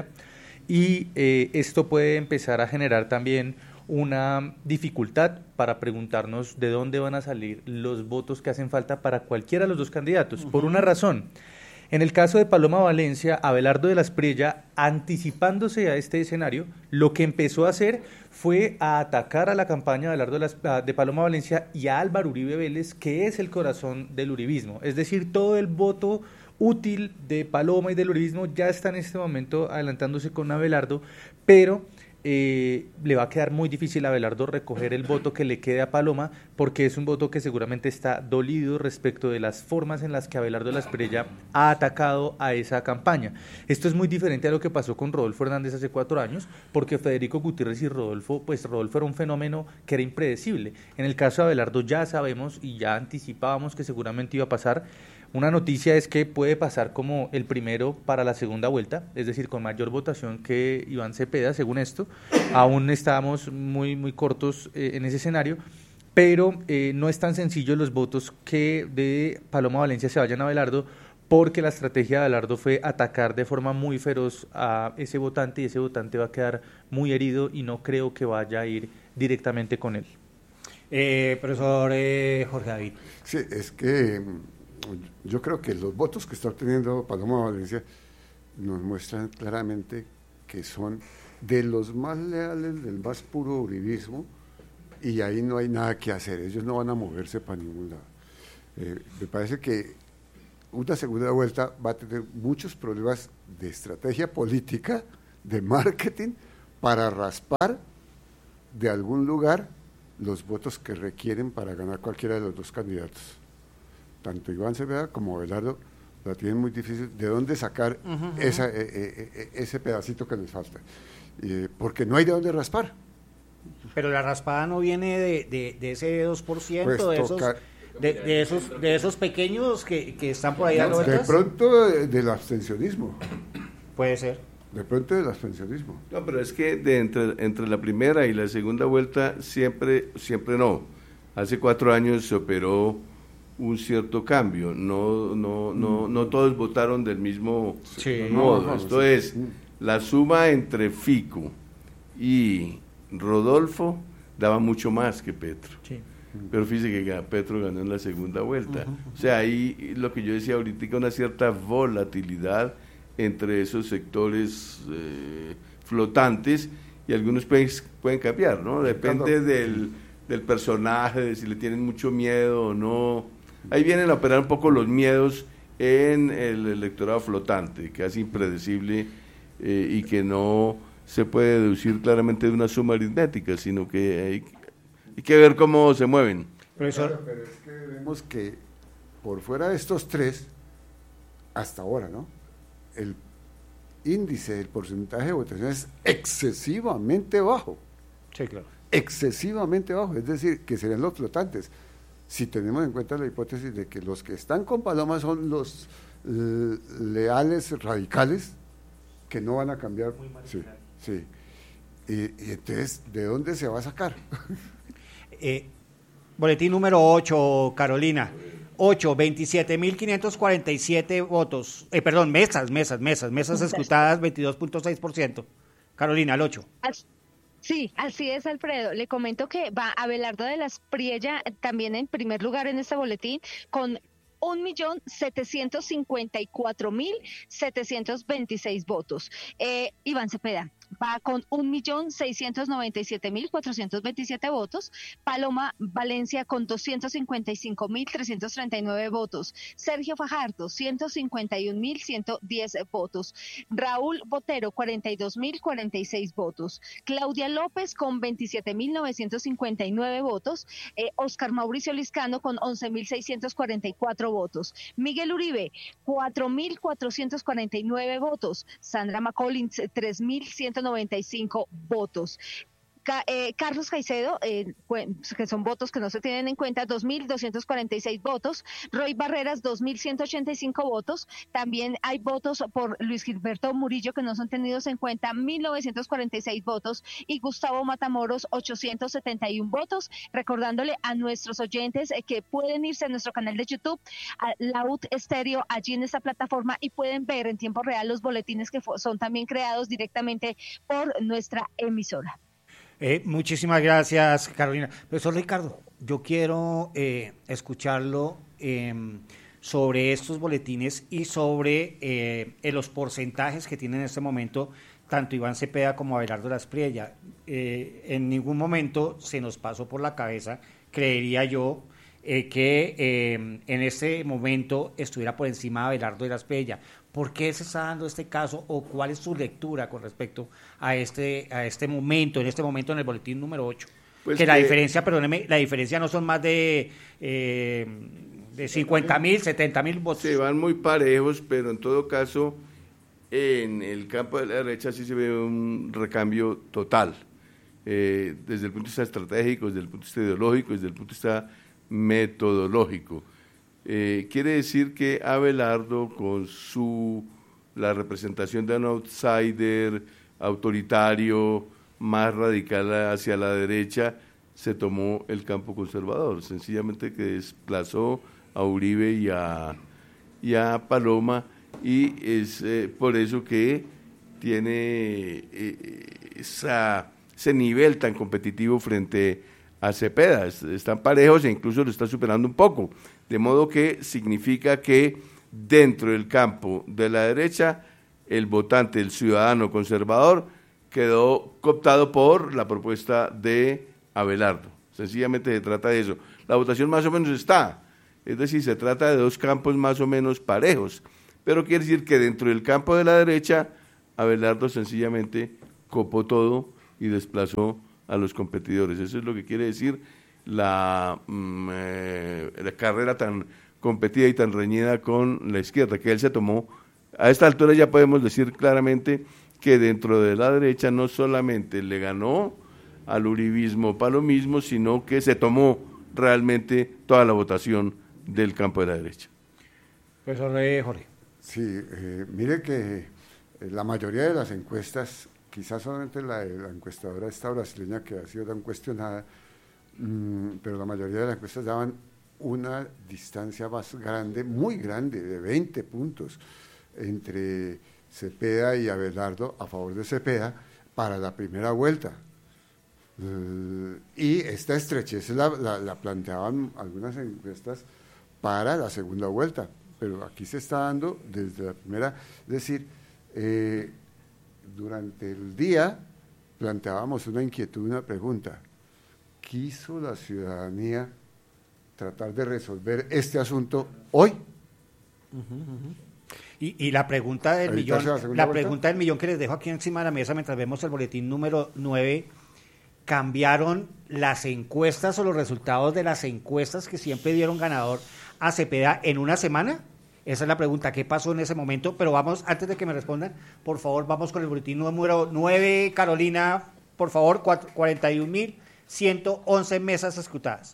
y eh, esto puede empezar a generar también una dificultad para preguntarnos de dónde van a salir los votos que hacen falta para cualquiera de los dos candidatos, uh-huh. por una razón. En el caso de Paloma Valencia, Abelardo de la Espriella, anticipándose a este escenario, lo que empezó a hacer fue a atacar a la campaña de, Abelardo de, la, de Paloma Valencia y a Álvaro Uribe Vélez, que es el corazón del uribismo. Es decir, todo el voto útil de Paloma y del uribismo ya está en este momento adelantándose con Abelardo, pero Eh, le va a quedar muy difícil a Abelardo recoger el voto que le quede a Paloma porque es un voto que seguramente está dolido respecto de las formas en las que Abelardo de la Espriella ha atacado a esa campaña. Esto es muy diferente a lo que pasó con Rodolfo Hernández hace cuatro años porque Federico Gutiérrez y Rodolfo, pues Rodolfo era un fenómeno que era impredecible. En el caso de Abelardo ya sabemos y ya anticipábamos que seguramente iba a pasar. Una noticia es que puede pasar como el primero para la segunda vuelta, es decir, con mayor votación que Iván Cepeda, según esto. Aún estamos muy, muy cortos eh, en ese escenario, pero eh, no es tan sencillo los votos que de Paloma Valencia se vayan a Abelardo, porque la estrategia de Abelardo fue atacar de forma muy feroz a ese votante y ese votante va a quedar muy herido y no creo que vaya a ir directamente con él. Eh, profesor eh, Jorge David. Sí, es que yo creo que los votos que está obteniendo Paloma Valencia nos muestran claramente que son de los más leales del más puro uribismo y ahí no hay nada que hacer, ellos no van a moverse para ningún lado. Eh, me parece que una segunda vuelta va a tener muchos problemas de estrategia política, de marketing, para raspar de algún lugar los votos que requieren para ganar cualquiera de los dos candidatos. Tanto Iván Cepeda como Abelardo la tienen muy difícil de dónde sacar uh-huh, esa, eh, eh, ese pedacito que les falta, eh, porque no hay de dónde raspar. Pero la raspada no viene de, de, de ese dos por ciento, pues de, esos, de, de esos de esos pequeños que, que están por ahí dando vueltas. De pronto de, del abstencionismo. Puede ser. De pronto del abstencionismo. No, pero es que de entre, entre la primera y la segunda vuelta siempre, siempre no. Hace cuatro años se operó un cierto cambio, no no no no todos votaron del mismo sí, modo. No, no, Esto sí. es la suma entre Fico y Rodolfo daba mucho más que Petro. Sí. Pero fíjese que Petro ganó en la segunda vuelta. Uh-huh. O sea, ahí lo que yo decía ahorita, una cierta volatilidad entre esos sectores eh, flotantes, y algunos pueden, pueden cambiar, ¿no? Depende del, del personaje, de si le tienen mucho miedo o no. Ahí vienen a operar un poco los miedos en el electorado flotante, que es impredecible eh, y que no se puede deducir claramente de una suma aritmética, sino que hay, hay que ver cómo se mueven. Profesor, pero es que vemos que por fuera de estos tres, hasta ahora, ¿no?, el índice del porcentaje de votación es excesivamente bajo. Sí, claro. Excesivamente bajo, es decir, que serían los flotantes. Si tenemos en cuenta la hipótesis de que los que están con Paloma son los eh, leales radicales, que no van a cambiar. Sí, sí. Y, y entonces, ¿de dónde se va a sacar? eh, boletín número ocho, Carolina. ocho, veintisiete mil quinientos cuarenta y siete votos. Eh, perdón, mesas, mesas, mesas, mesas escrutadas, veintidós punto seis por ciento. Carolina, el ocho. Sí, así es, Alfredo. Le comento que va Abelardo de la Espriella también en primer lugar en este boletín con un millón setecientos cincuenta y cuatro mil setecientos veintiséis votos. Eh, Iván Cepeda va con un millón seiscientos noventa y siete mil cuatrocientos veintisiete votos. Paloma Valencia con doscientos cincuenta y cinco mil trescientos treinta y nueve votos. Sergio Fajardo, ciento cincuenta y un mil ciento diez votos. Raúl Botero, cuarenta y dos mil cuarenta y seis votos. Claudia López con veintisiete mil novecientos cincuenta y nueve votos. Eh, Oscar Mauricio Liscano con once mil seiscientos cuarenta y cuatro votos. Miguel Uribe, cuatro mil cuatrocientos cuarenta y nueve votos. Sandra McCollins, tres mil ciento noventa y cinco votos. Ca eh, Carlos Caicedo, eh, que son votos que no se tienen en cuenta, dos mil doscientos cuarenta y seis votos. Roy Barreras, dos mil ciento ochenta y cinco votos. También hay votos por Luis Gilberto Murillo que no son tenidos en cuenta, mil novecientos cuarenta y seis votos. Y Gustavo Matamoros, ochocientos setenta y uno votos. Recordándole a nuestros oyentes eh, que pueden irse a nuestro canal de YouTube, a Laud Estéreo, allí en esta plataforma, y pueden ver en tiempo real los boletines que son también creados directamente por nuestra emisora. Eh, muchísimas gracias, Carolina. Profesor Ricardo, yo quiero eh, escucharlo eh, sobre estos boletines y sobre eh, los porcentajes que tienen en este momento tanto Iván Cepeda como Abelardo de la Espriella. Eh, en ningún momento se nos pasó por la cabeza, creería yo, eh, que eh, en este momento estuviera por encima de Abelardo de la Espriella. ¿Por qué se está dando este caso o cuál es su lectura con respecto a este a este momento, en este momento en el boletín número ocho? Pues que, que la diferencia, perdóneme, la diferencia no son más de, eh, de cincuenta mil, setenta mil votos. Se van muy parejos, pero en todo caso, en el campo de la derecha sí se ve un recambio total, eh, desde el punto de vista estratégico, desde el punto de vista ideológico, desde el punto de vista metodológico. Eh, quiere decir que Abelardo, con su la representación de un outsider autoritario, más radical hacia la derecha, se tomó el campo conservador, sencillamente que desplazó a Uribe y a, y a Paloma, y es eh, por eso que tiene eh, esa, ese nivel tan competitivo frente a Cepeda. Están parejos e incluso lo está superando un poco. De modo que significa que dentro del campo de la derecha, el votante, el ciudadano conservador, quedó cooptado por la propuesta de Abelardo. sencillamente se trata de eso. La votación más o menos está, es decir, se trata de dos campos más o menos parejos, pero quiere decir que dentro del campo de la derecha, Abelardo sencillamente copó todo y desplazó a los competidores. Eso es lo que quiere decir la, mm, eh, la carrera tan competida y tan reñida con la izquierda, que él se tomó. A esta altura ya podemos decir claramente que dentro de la derecha no solamente le ganó al uribismo palomismo, sino que se tomó realmente toda la votación del campo de la derecha. Profesor Jorge. Sí, eh, mire que la mayoría de las encuestas, quizás solamente la, la encuestadora esta brasileña que ha sido tan cuestionada, mmm, pero la mayoría de las encuestas daban una distancia más grande, muy grande, de veinte puntos, entre Cepeda y Abelardo a favor de Cepeda para la primera vuelta. Uh, y esta estrechez la, la, la planteaban algunas encuestas para la segunda vuelta, pero aquí se está dando desde la primera, es decir, eh, durante el día planteábamos una inquietud, una pregunta: ¿quiso la ciudadanía tratar de resolver este asunto hoy? Uh-huh, uh-huh. Y, y la pregunta del millón, la, la pregunta del millón que les dejo aquí encima de la mesa mientras vemos el boletín número nueve, ¿cambiaron las encuestas o los resultados de las encuestas que siempre dieron ganador a Cepeda en una semana? Esa es la pregunta, ¿qué pasó en ese momento? Pero vamos, antes de que me respondan, por favor, vamos con el boletín número nueve, Carolina, por favor, cuarenta y un mil ciento once mesas escrutadas.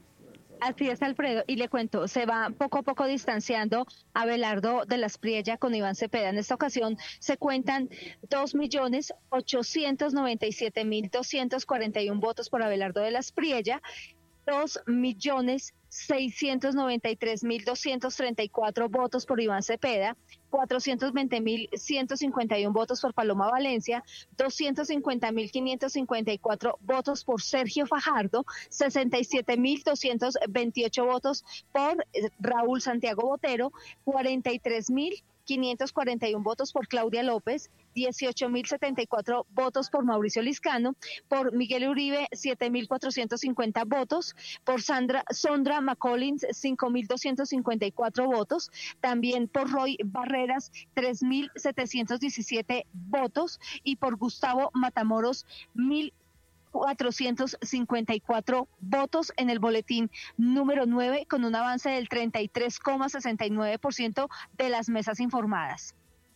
Así es, Alfredo, y le cuento, se va poco a poco distanciando Abelardo de la Espriella con Iván Cepeda. En esta ocasión se cuentan dos millones ochocientos noventa y siete mil doscientos cuarenta y uno votos por Abelardo de la Espriella, dos millones seiscientos noventa y tres mil doscientos treinta y cuatro votos por Iván Cepeda, cuatrocientos veinte mil ciento cincuenta y uno votos por Paloma Valencia, doscientos cincuenta mil quinientos cincuenta y cuatro votos por Sergio Fajardo, sesenta y siete mil doscientos veintiocho votos por Raúl Santiago Botero, cuarenta y tres mil quinientos cuarenta y uno votos por Claudia López, dieciocho mil setenta y cuatro votos por Mauricio Liscano, por Miguel Uribe siete mil cuatrocientos cincuenta votos, por Sandra Sondra McCollins cinco mil doscientos cincuenta y cuatro votos, también por Roy Barreras tres mil setecientos diecisiete votos y por Gustavo Matamoros mil cuatrocientos cincuenta y cuatro votos en el boletín número nueve, con un avance del treinta y tres coma sesenta y nueve por ciento de las mesas informadas.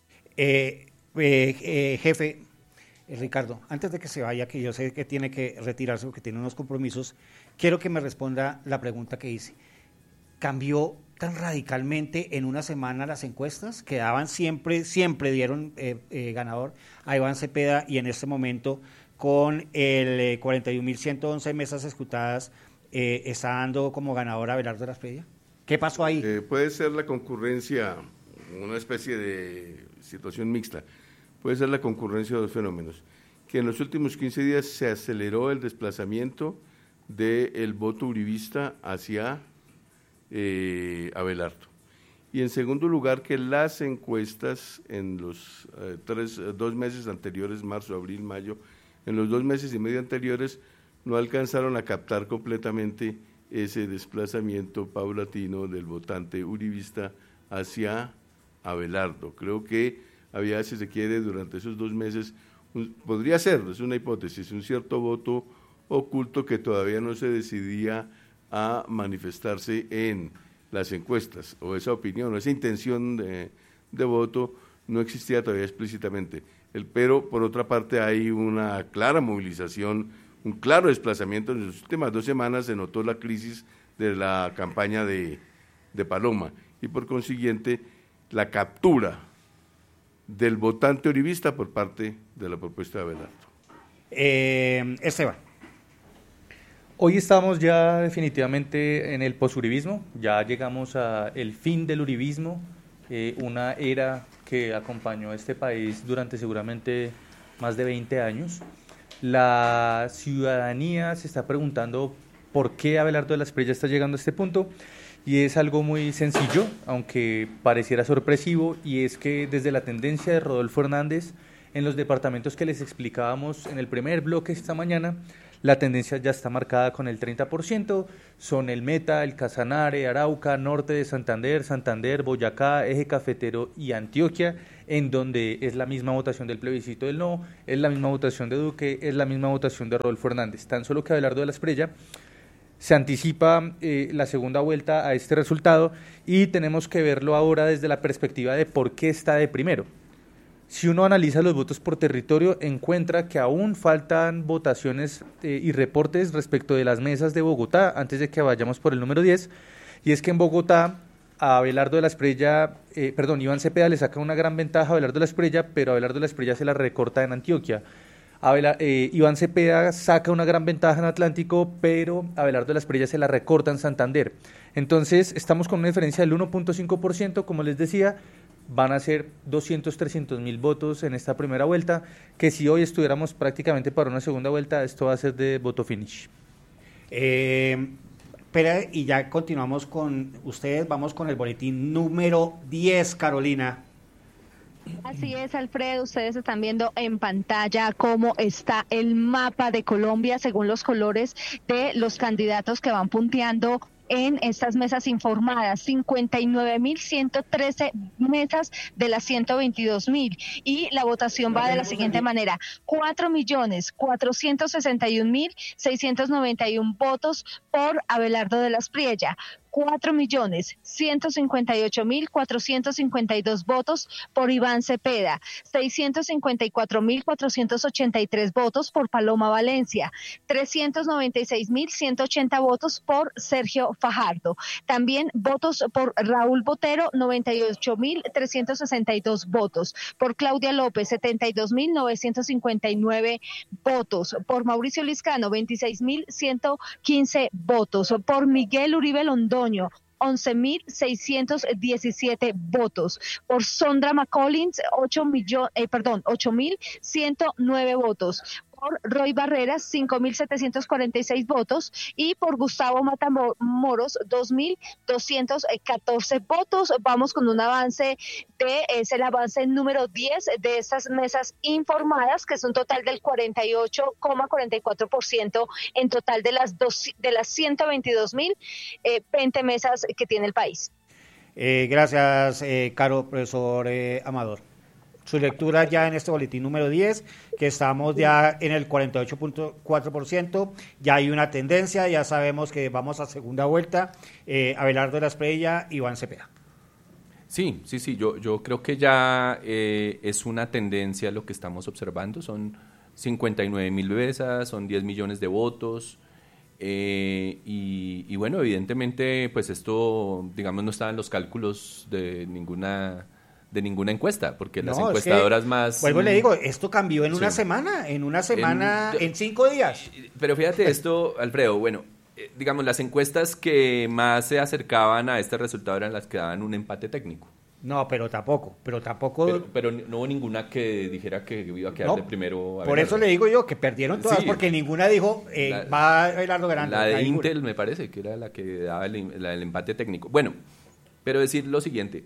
Eh, eh, eh, jefe, eh, Ricardo, antes de que se vaya, que yo sé que tiene que retirarse porque tiene unos compromisos, quiero que me responda la pregunta que hice. ¿Cambió tan radicalmente en una semana las encuestas? Quedaban siempre, siempre dieron eh, eh, ganador a Iván Cepeda, y en este momento con el eh, cuarenta y un mil ciento once mesas escrutadas, eh, está dando como ganador a Abelardo de la Espriella. ¿Qué pasó ahí? Eh, puede ser la concurrencia, una especie de situación mixta, puede ser la concurrencia de dos fenómenos, que en los últimos quince días se aceleró el desplazamiento del voto uribista hacia eh, Abelardo. Y en segundo lugar, que las encuestas en los eh, tres, dos meses anteriores, marzo, abril, mayo, en los dos meses y medio anteriores no alcanzaron a captar completamente ese desplazamiento paulatino del votante uribista hacia Abelardo. Creo que había, si se quiere, durante esos dos meses, un, podría ser, es una hipótesis, un cierto voto oculto que todavía no se decidía a manifestarse en las encuestas, o esa opinión, o esa intención de, de voto no existía todavía explícitamente. El, pero, por otra parte, hay una clara movilización, un claro desplazamiento. En las últimas dos semanas se notó la crisis de la campaña de, de Paloma, y por consiguiente la captura del votante uribista por parte de la propuesta de Abelardo. Eh, Esteban. Hoy estamos ya definitivamente en el posuribismo, ya llegamos al fin del uribismo, eh, una era que acompañó a este país durante seguramente más de veinte años. La ciudadanía se está preguntando por qué Abelardo de la Espriella está llegando a este punto, y es algo muy sencillo, aunque pareciera sorpresivo, y es que desde la tendencia de Rodolfo Hernández, en los departamentos que les explicábamos en el primer bloque esta mañana, La tendencia ya está marcada con el treinta por ciento, son el Meta, el Casanare, Arauca, Norte de Santander, Santander, Boyacá, Eje Cafetero y Antioquia, en donde es la misma votación del plebiscito del no, es la misma votación de Duque, es la misma votación de Rodolfo Hernández. Tan solo que Abelardo de la Espriella se anticipa eh, la segunda vuelta a este resultado y tenemos que verlo ahora desde la perspectiva de por qué está de primero. Si uno analiza los votos por territorio, encuentra que aún faltan votaciones eh, y reportes respecto de las mesas de Bogotá, antes de que vayamos por el número diez, y es que en Bogotá a Abelardo de la Espriella, eh, perdón, Iván Cepeda le saca una gran ventaja a Abelardo de la Espriella, pero Abelardo de la Espriella se la recorta en Antioquia. Abela, eh, Iván Cepeda saca una gran ventaja en Atlántico, pero Abelardo de la Espriella se la recorta en Santander. Entonces, estamos con una diferencia del uno punto cinco por ciento, como les decía, van a ser doscientos, trescientos mil votos en esta primera vuelta, que si hoy estuviéramos prácticamente para una segunda vuelta, esto va a ser de voto finish. Eh, espera, y ya continuamos con ustedes, vamos con el boletín número diez, Carolina. Así es, Alfredo, ustedes están viendo en pantalla cómo está el mapa de Colombia según los colores de los candidatos que van punteando en estas mesas informadas, cincuenta y nueve mil ciento trece mesas de las ciento veintidós mil, y la votación va de la siguiente manera: cuatro millones cuatrocientos sesenta y un mil seiscientos noventa y uno votos por Abelardo de la Espriella, cuatro millones ciento cincuenta y ocho mil cuatrocientos cincuenta y dos votos por Iván Cepeda, seiscientos cincuenta y cuatro mil cuatrocientos ochenta y tres votos por Paloma Valencia, trescientos noventa y seis mil ciento ochenta votos por Sergio Fajardo. También votos por Raúl Botero, noventa y ocho mil trescientos sesenta y dos votos. Por Claudia López, setenta y dos mil novecientos cincuenta y nueve votos. Por Mauricio Liscano, veintiséis mil ciento quince votos. Por Miguel Uribe Londoño, once mil seiscientos diecisiete votos. Por Sondra McCollins, ocho millones, eh, perdón, ocho mil ciento nueve votos. Por Roy Barreras, cinco mil setecientos cuarenta y seis votos, y por Gustavo Matamoros, dos mil doscientos catorce votos. Vamos con un avance de, es el avance número diez de estas mesas informadas, que es un total del cuarenta y ocho coma cuarenta y cuatro por ciento en total de las, dos, de las ciento veintidós mil veinte mesas que tiene el país. Eh, gracias, eh, Caro, profesor eh, Amador. Su lectura ya en este boletín número diez, que estamos ya en el cuarenta y ocho punto cuatro por ciento, ya hay una tendencia, ya sabemos que vamos a segunda vuelta, eh, Abelardo de la Espriella, Iván Cepeda. Sí, sí, sí, yo, yo creo que ya eh, es una tendencia lo que estamos observando, son cincuenta y nueve mil mesas, son diez millones de votos, eh, y, y bueno, evidentemente, pues esto, digamos, no estaba en los cálculos de ninguna... de ninguna encuesta, porque las no, encuestadoras es que, más... Vuelvo y le digo, esto cambió en sí. una semana, en una semana, en, en cinco días. Pero fíjate esto, Alfredo, bueno, eh, digamos, las encuestas que más se acercaban a este resultado eran las que daban un empate técnico. No, pero tampoco, pero tampoco... Pero, pero no hubo ninguna que dijera que iba a quedar no, de primero... Por eso le digo yo, que perdieron todas, sí, porque ninguna dijo, eh, la, va a Abelardo ganando. La de la Intel, ninguna. Me parece, que era la que daba el, la, el empate técnico. Bueno, pero decir lo siguiente...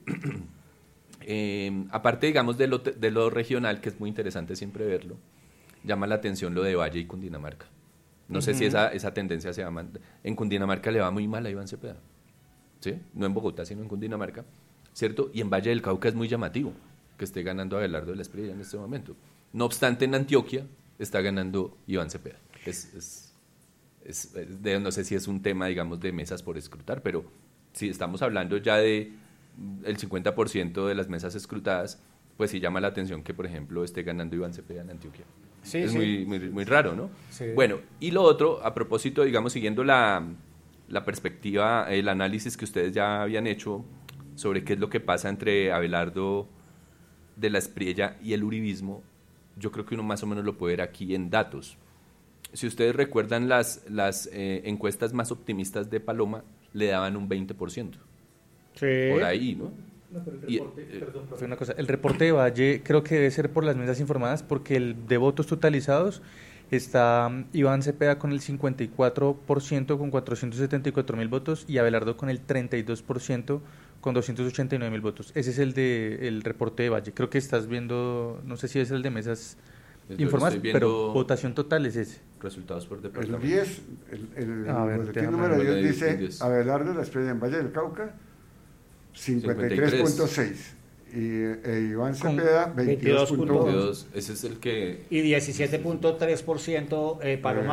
Eh, aparte, digamos, de lo, de lo regional, que es muy interesante siempre verlo, llama la atención lo de Valle y Cundinamarca. No uh-huh. sé si esa, esa tendencia se llama... En Cundinamarca le va muy mal a Iván Cepeda, ¿sí? No en Bogotá, sino en Cundinamarca, ¿cierto? Y en Valle del Cauca es muy llamativo que esté ganando Abelardo de la Espriella en este momento. No obstante, en Antioquia está ganando Iván Cepeda. Es, es, es, es de, no sé si es un tema, digamos, de mesas por escrutar, pero si estamos hablando ya de... el cincuenta por ciento de las mesas escrutadas, pues sí llama la atención que, por ejemplo, esté ganando Iván Cepeda en Antioquia. Sí, es sí. Muy, muy, muy raro, ¿no? Sí. Bueno, y lo otro, a propósito, digamos, siguiendo la, la perspectiva, el análisis que ustedes ya habían hecho sobre qué es lo que pasa entre Abelardo de la Espriella y el uribismo, yo creo que uno más o menos lo puede ver aquí en datos. Si ustedes recuerdan, las, las eh, encuestas más optimistas de Paloma le daban un veinte por ciento. Sí. Por ahí, ¿no? No, pero el reporte, y, eh, perdón, profe, una cosa, el reporte de Valle creo que debe ser por las mesas informadas, porque el de votos totalizados está Iván Cepeda con el cincuenta y cuatro por ciento con cuatrocientos setenta y cuatro mil votos y Abelardo con el treinta y dos por ciento con doscientos ochenta y nueve mil votos. Ese es el de el reporte de Valle. Creo que estás viendo, no sé si es el de mesas Yo informadas, viendo... pero votación total es ese. resultados por El departamento. diez, el, el, A ver, boletín déjame número ver. diez dice, diez. Abelardo de la Espriella en Valle del Cauca, cincuenta y tres punto seis. Y eh, Iván Con Cepeda, veintidós punto dos. veintidós, ese es el que Y diecisiete punto tres por ciento eh, Paloma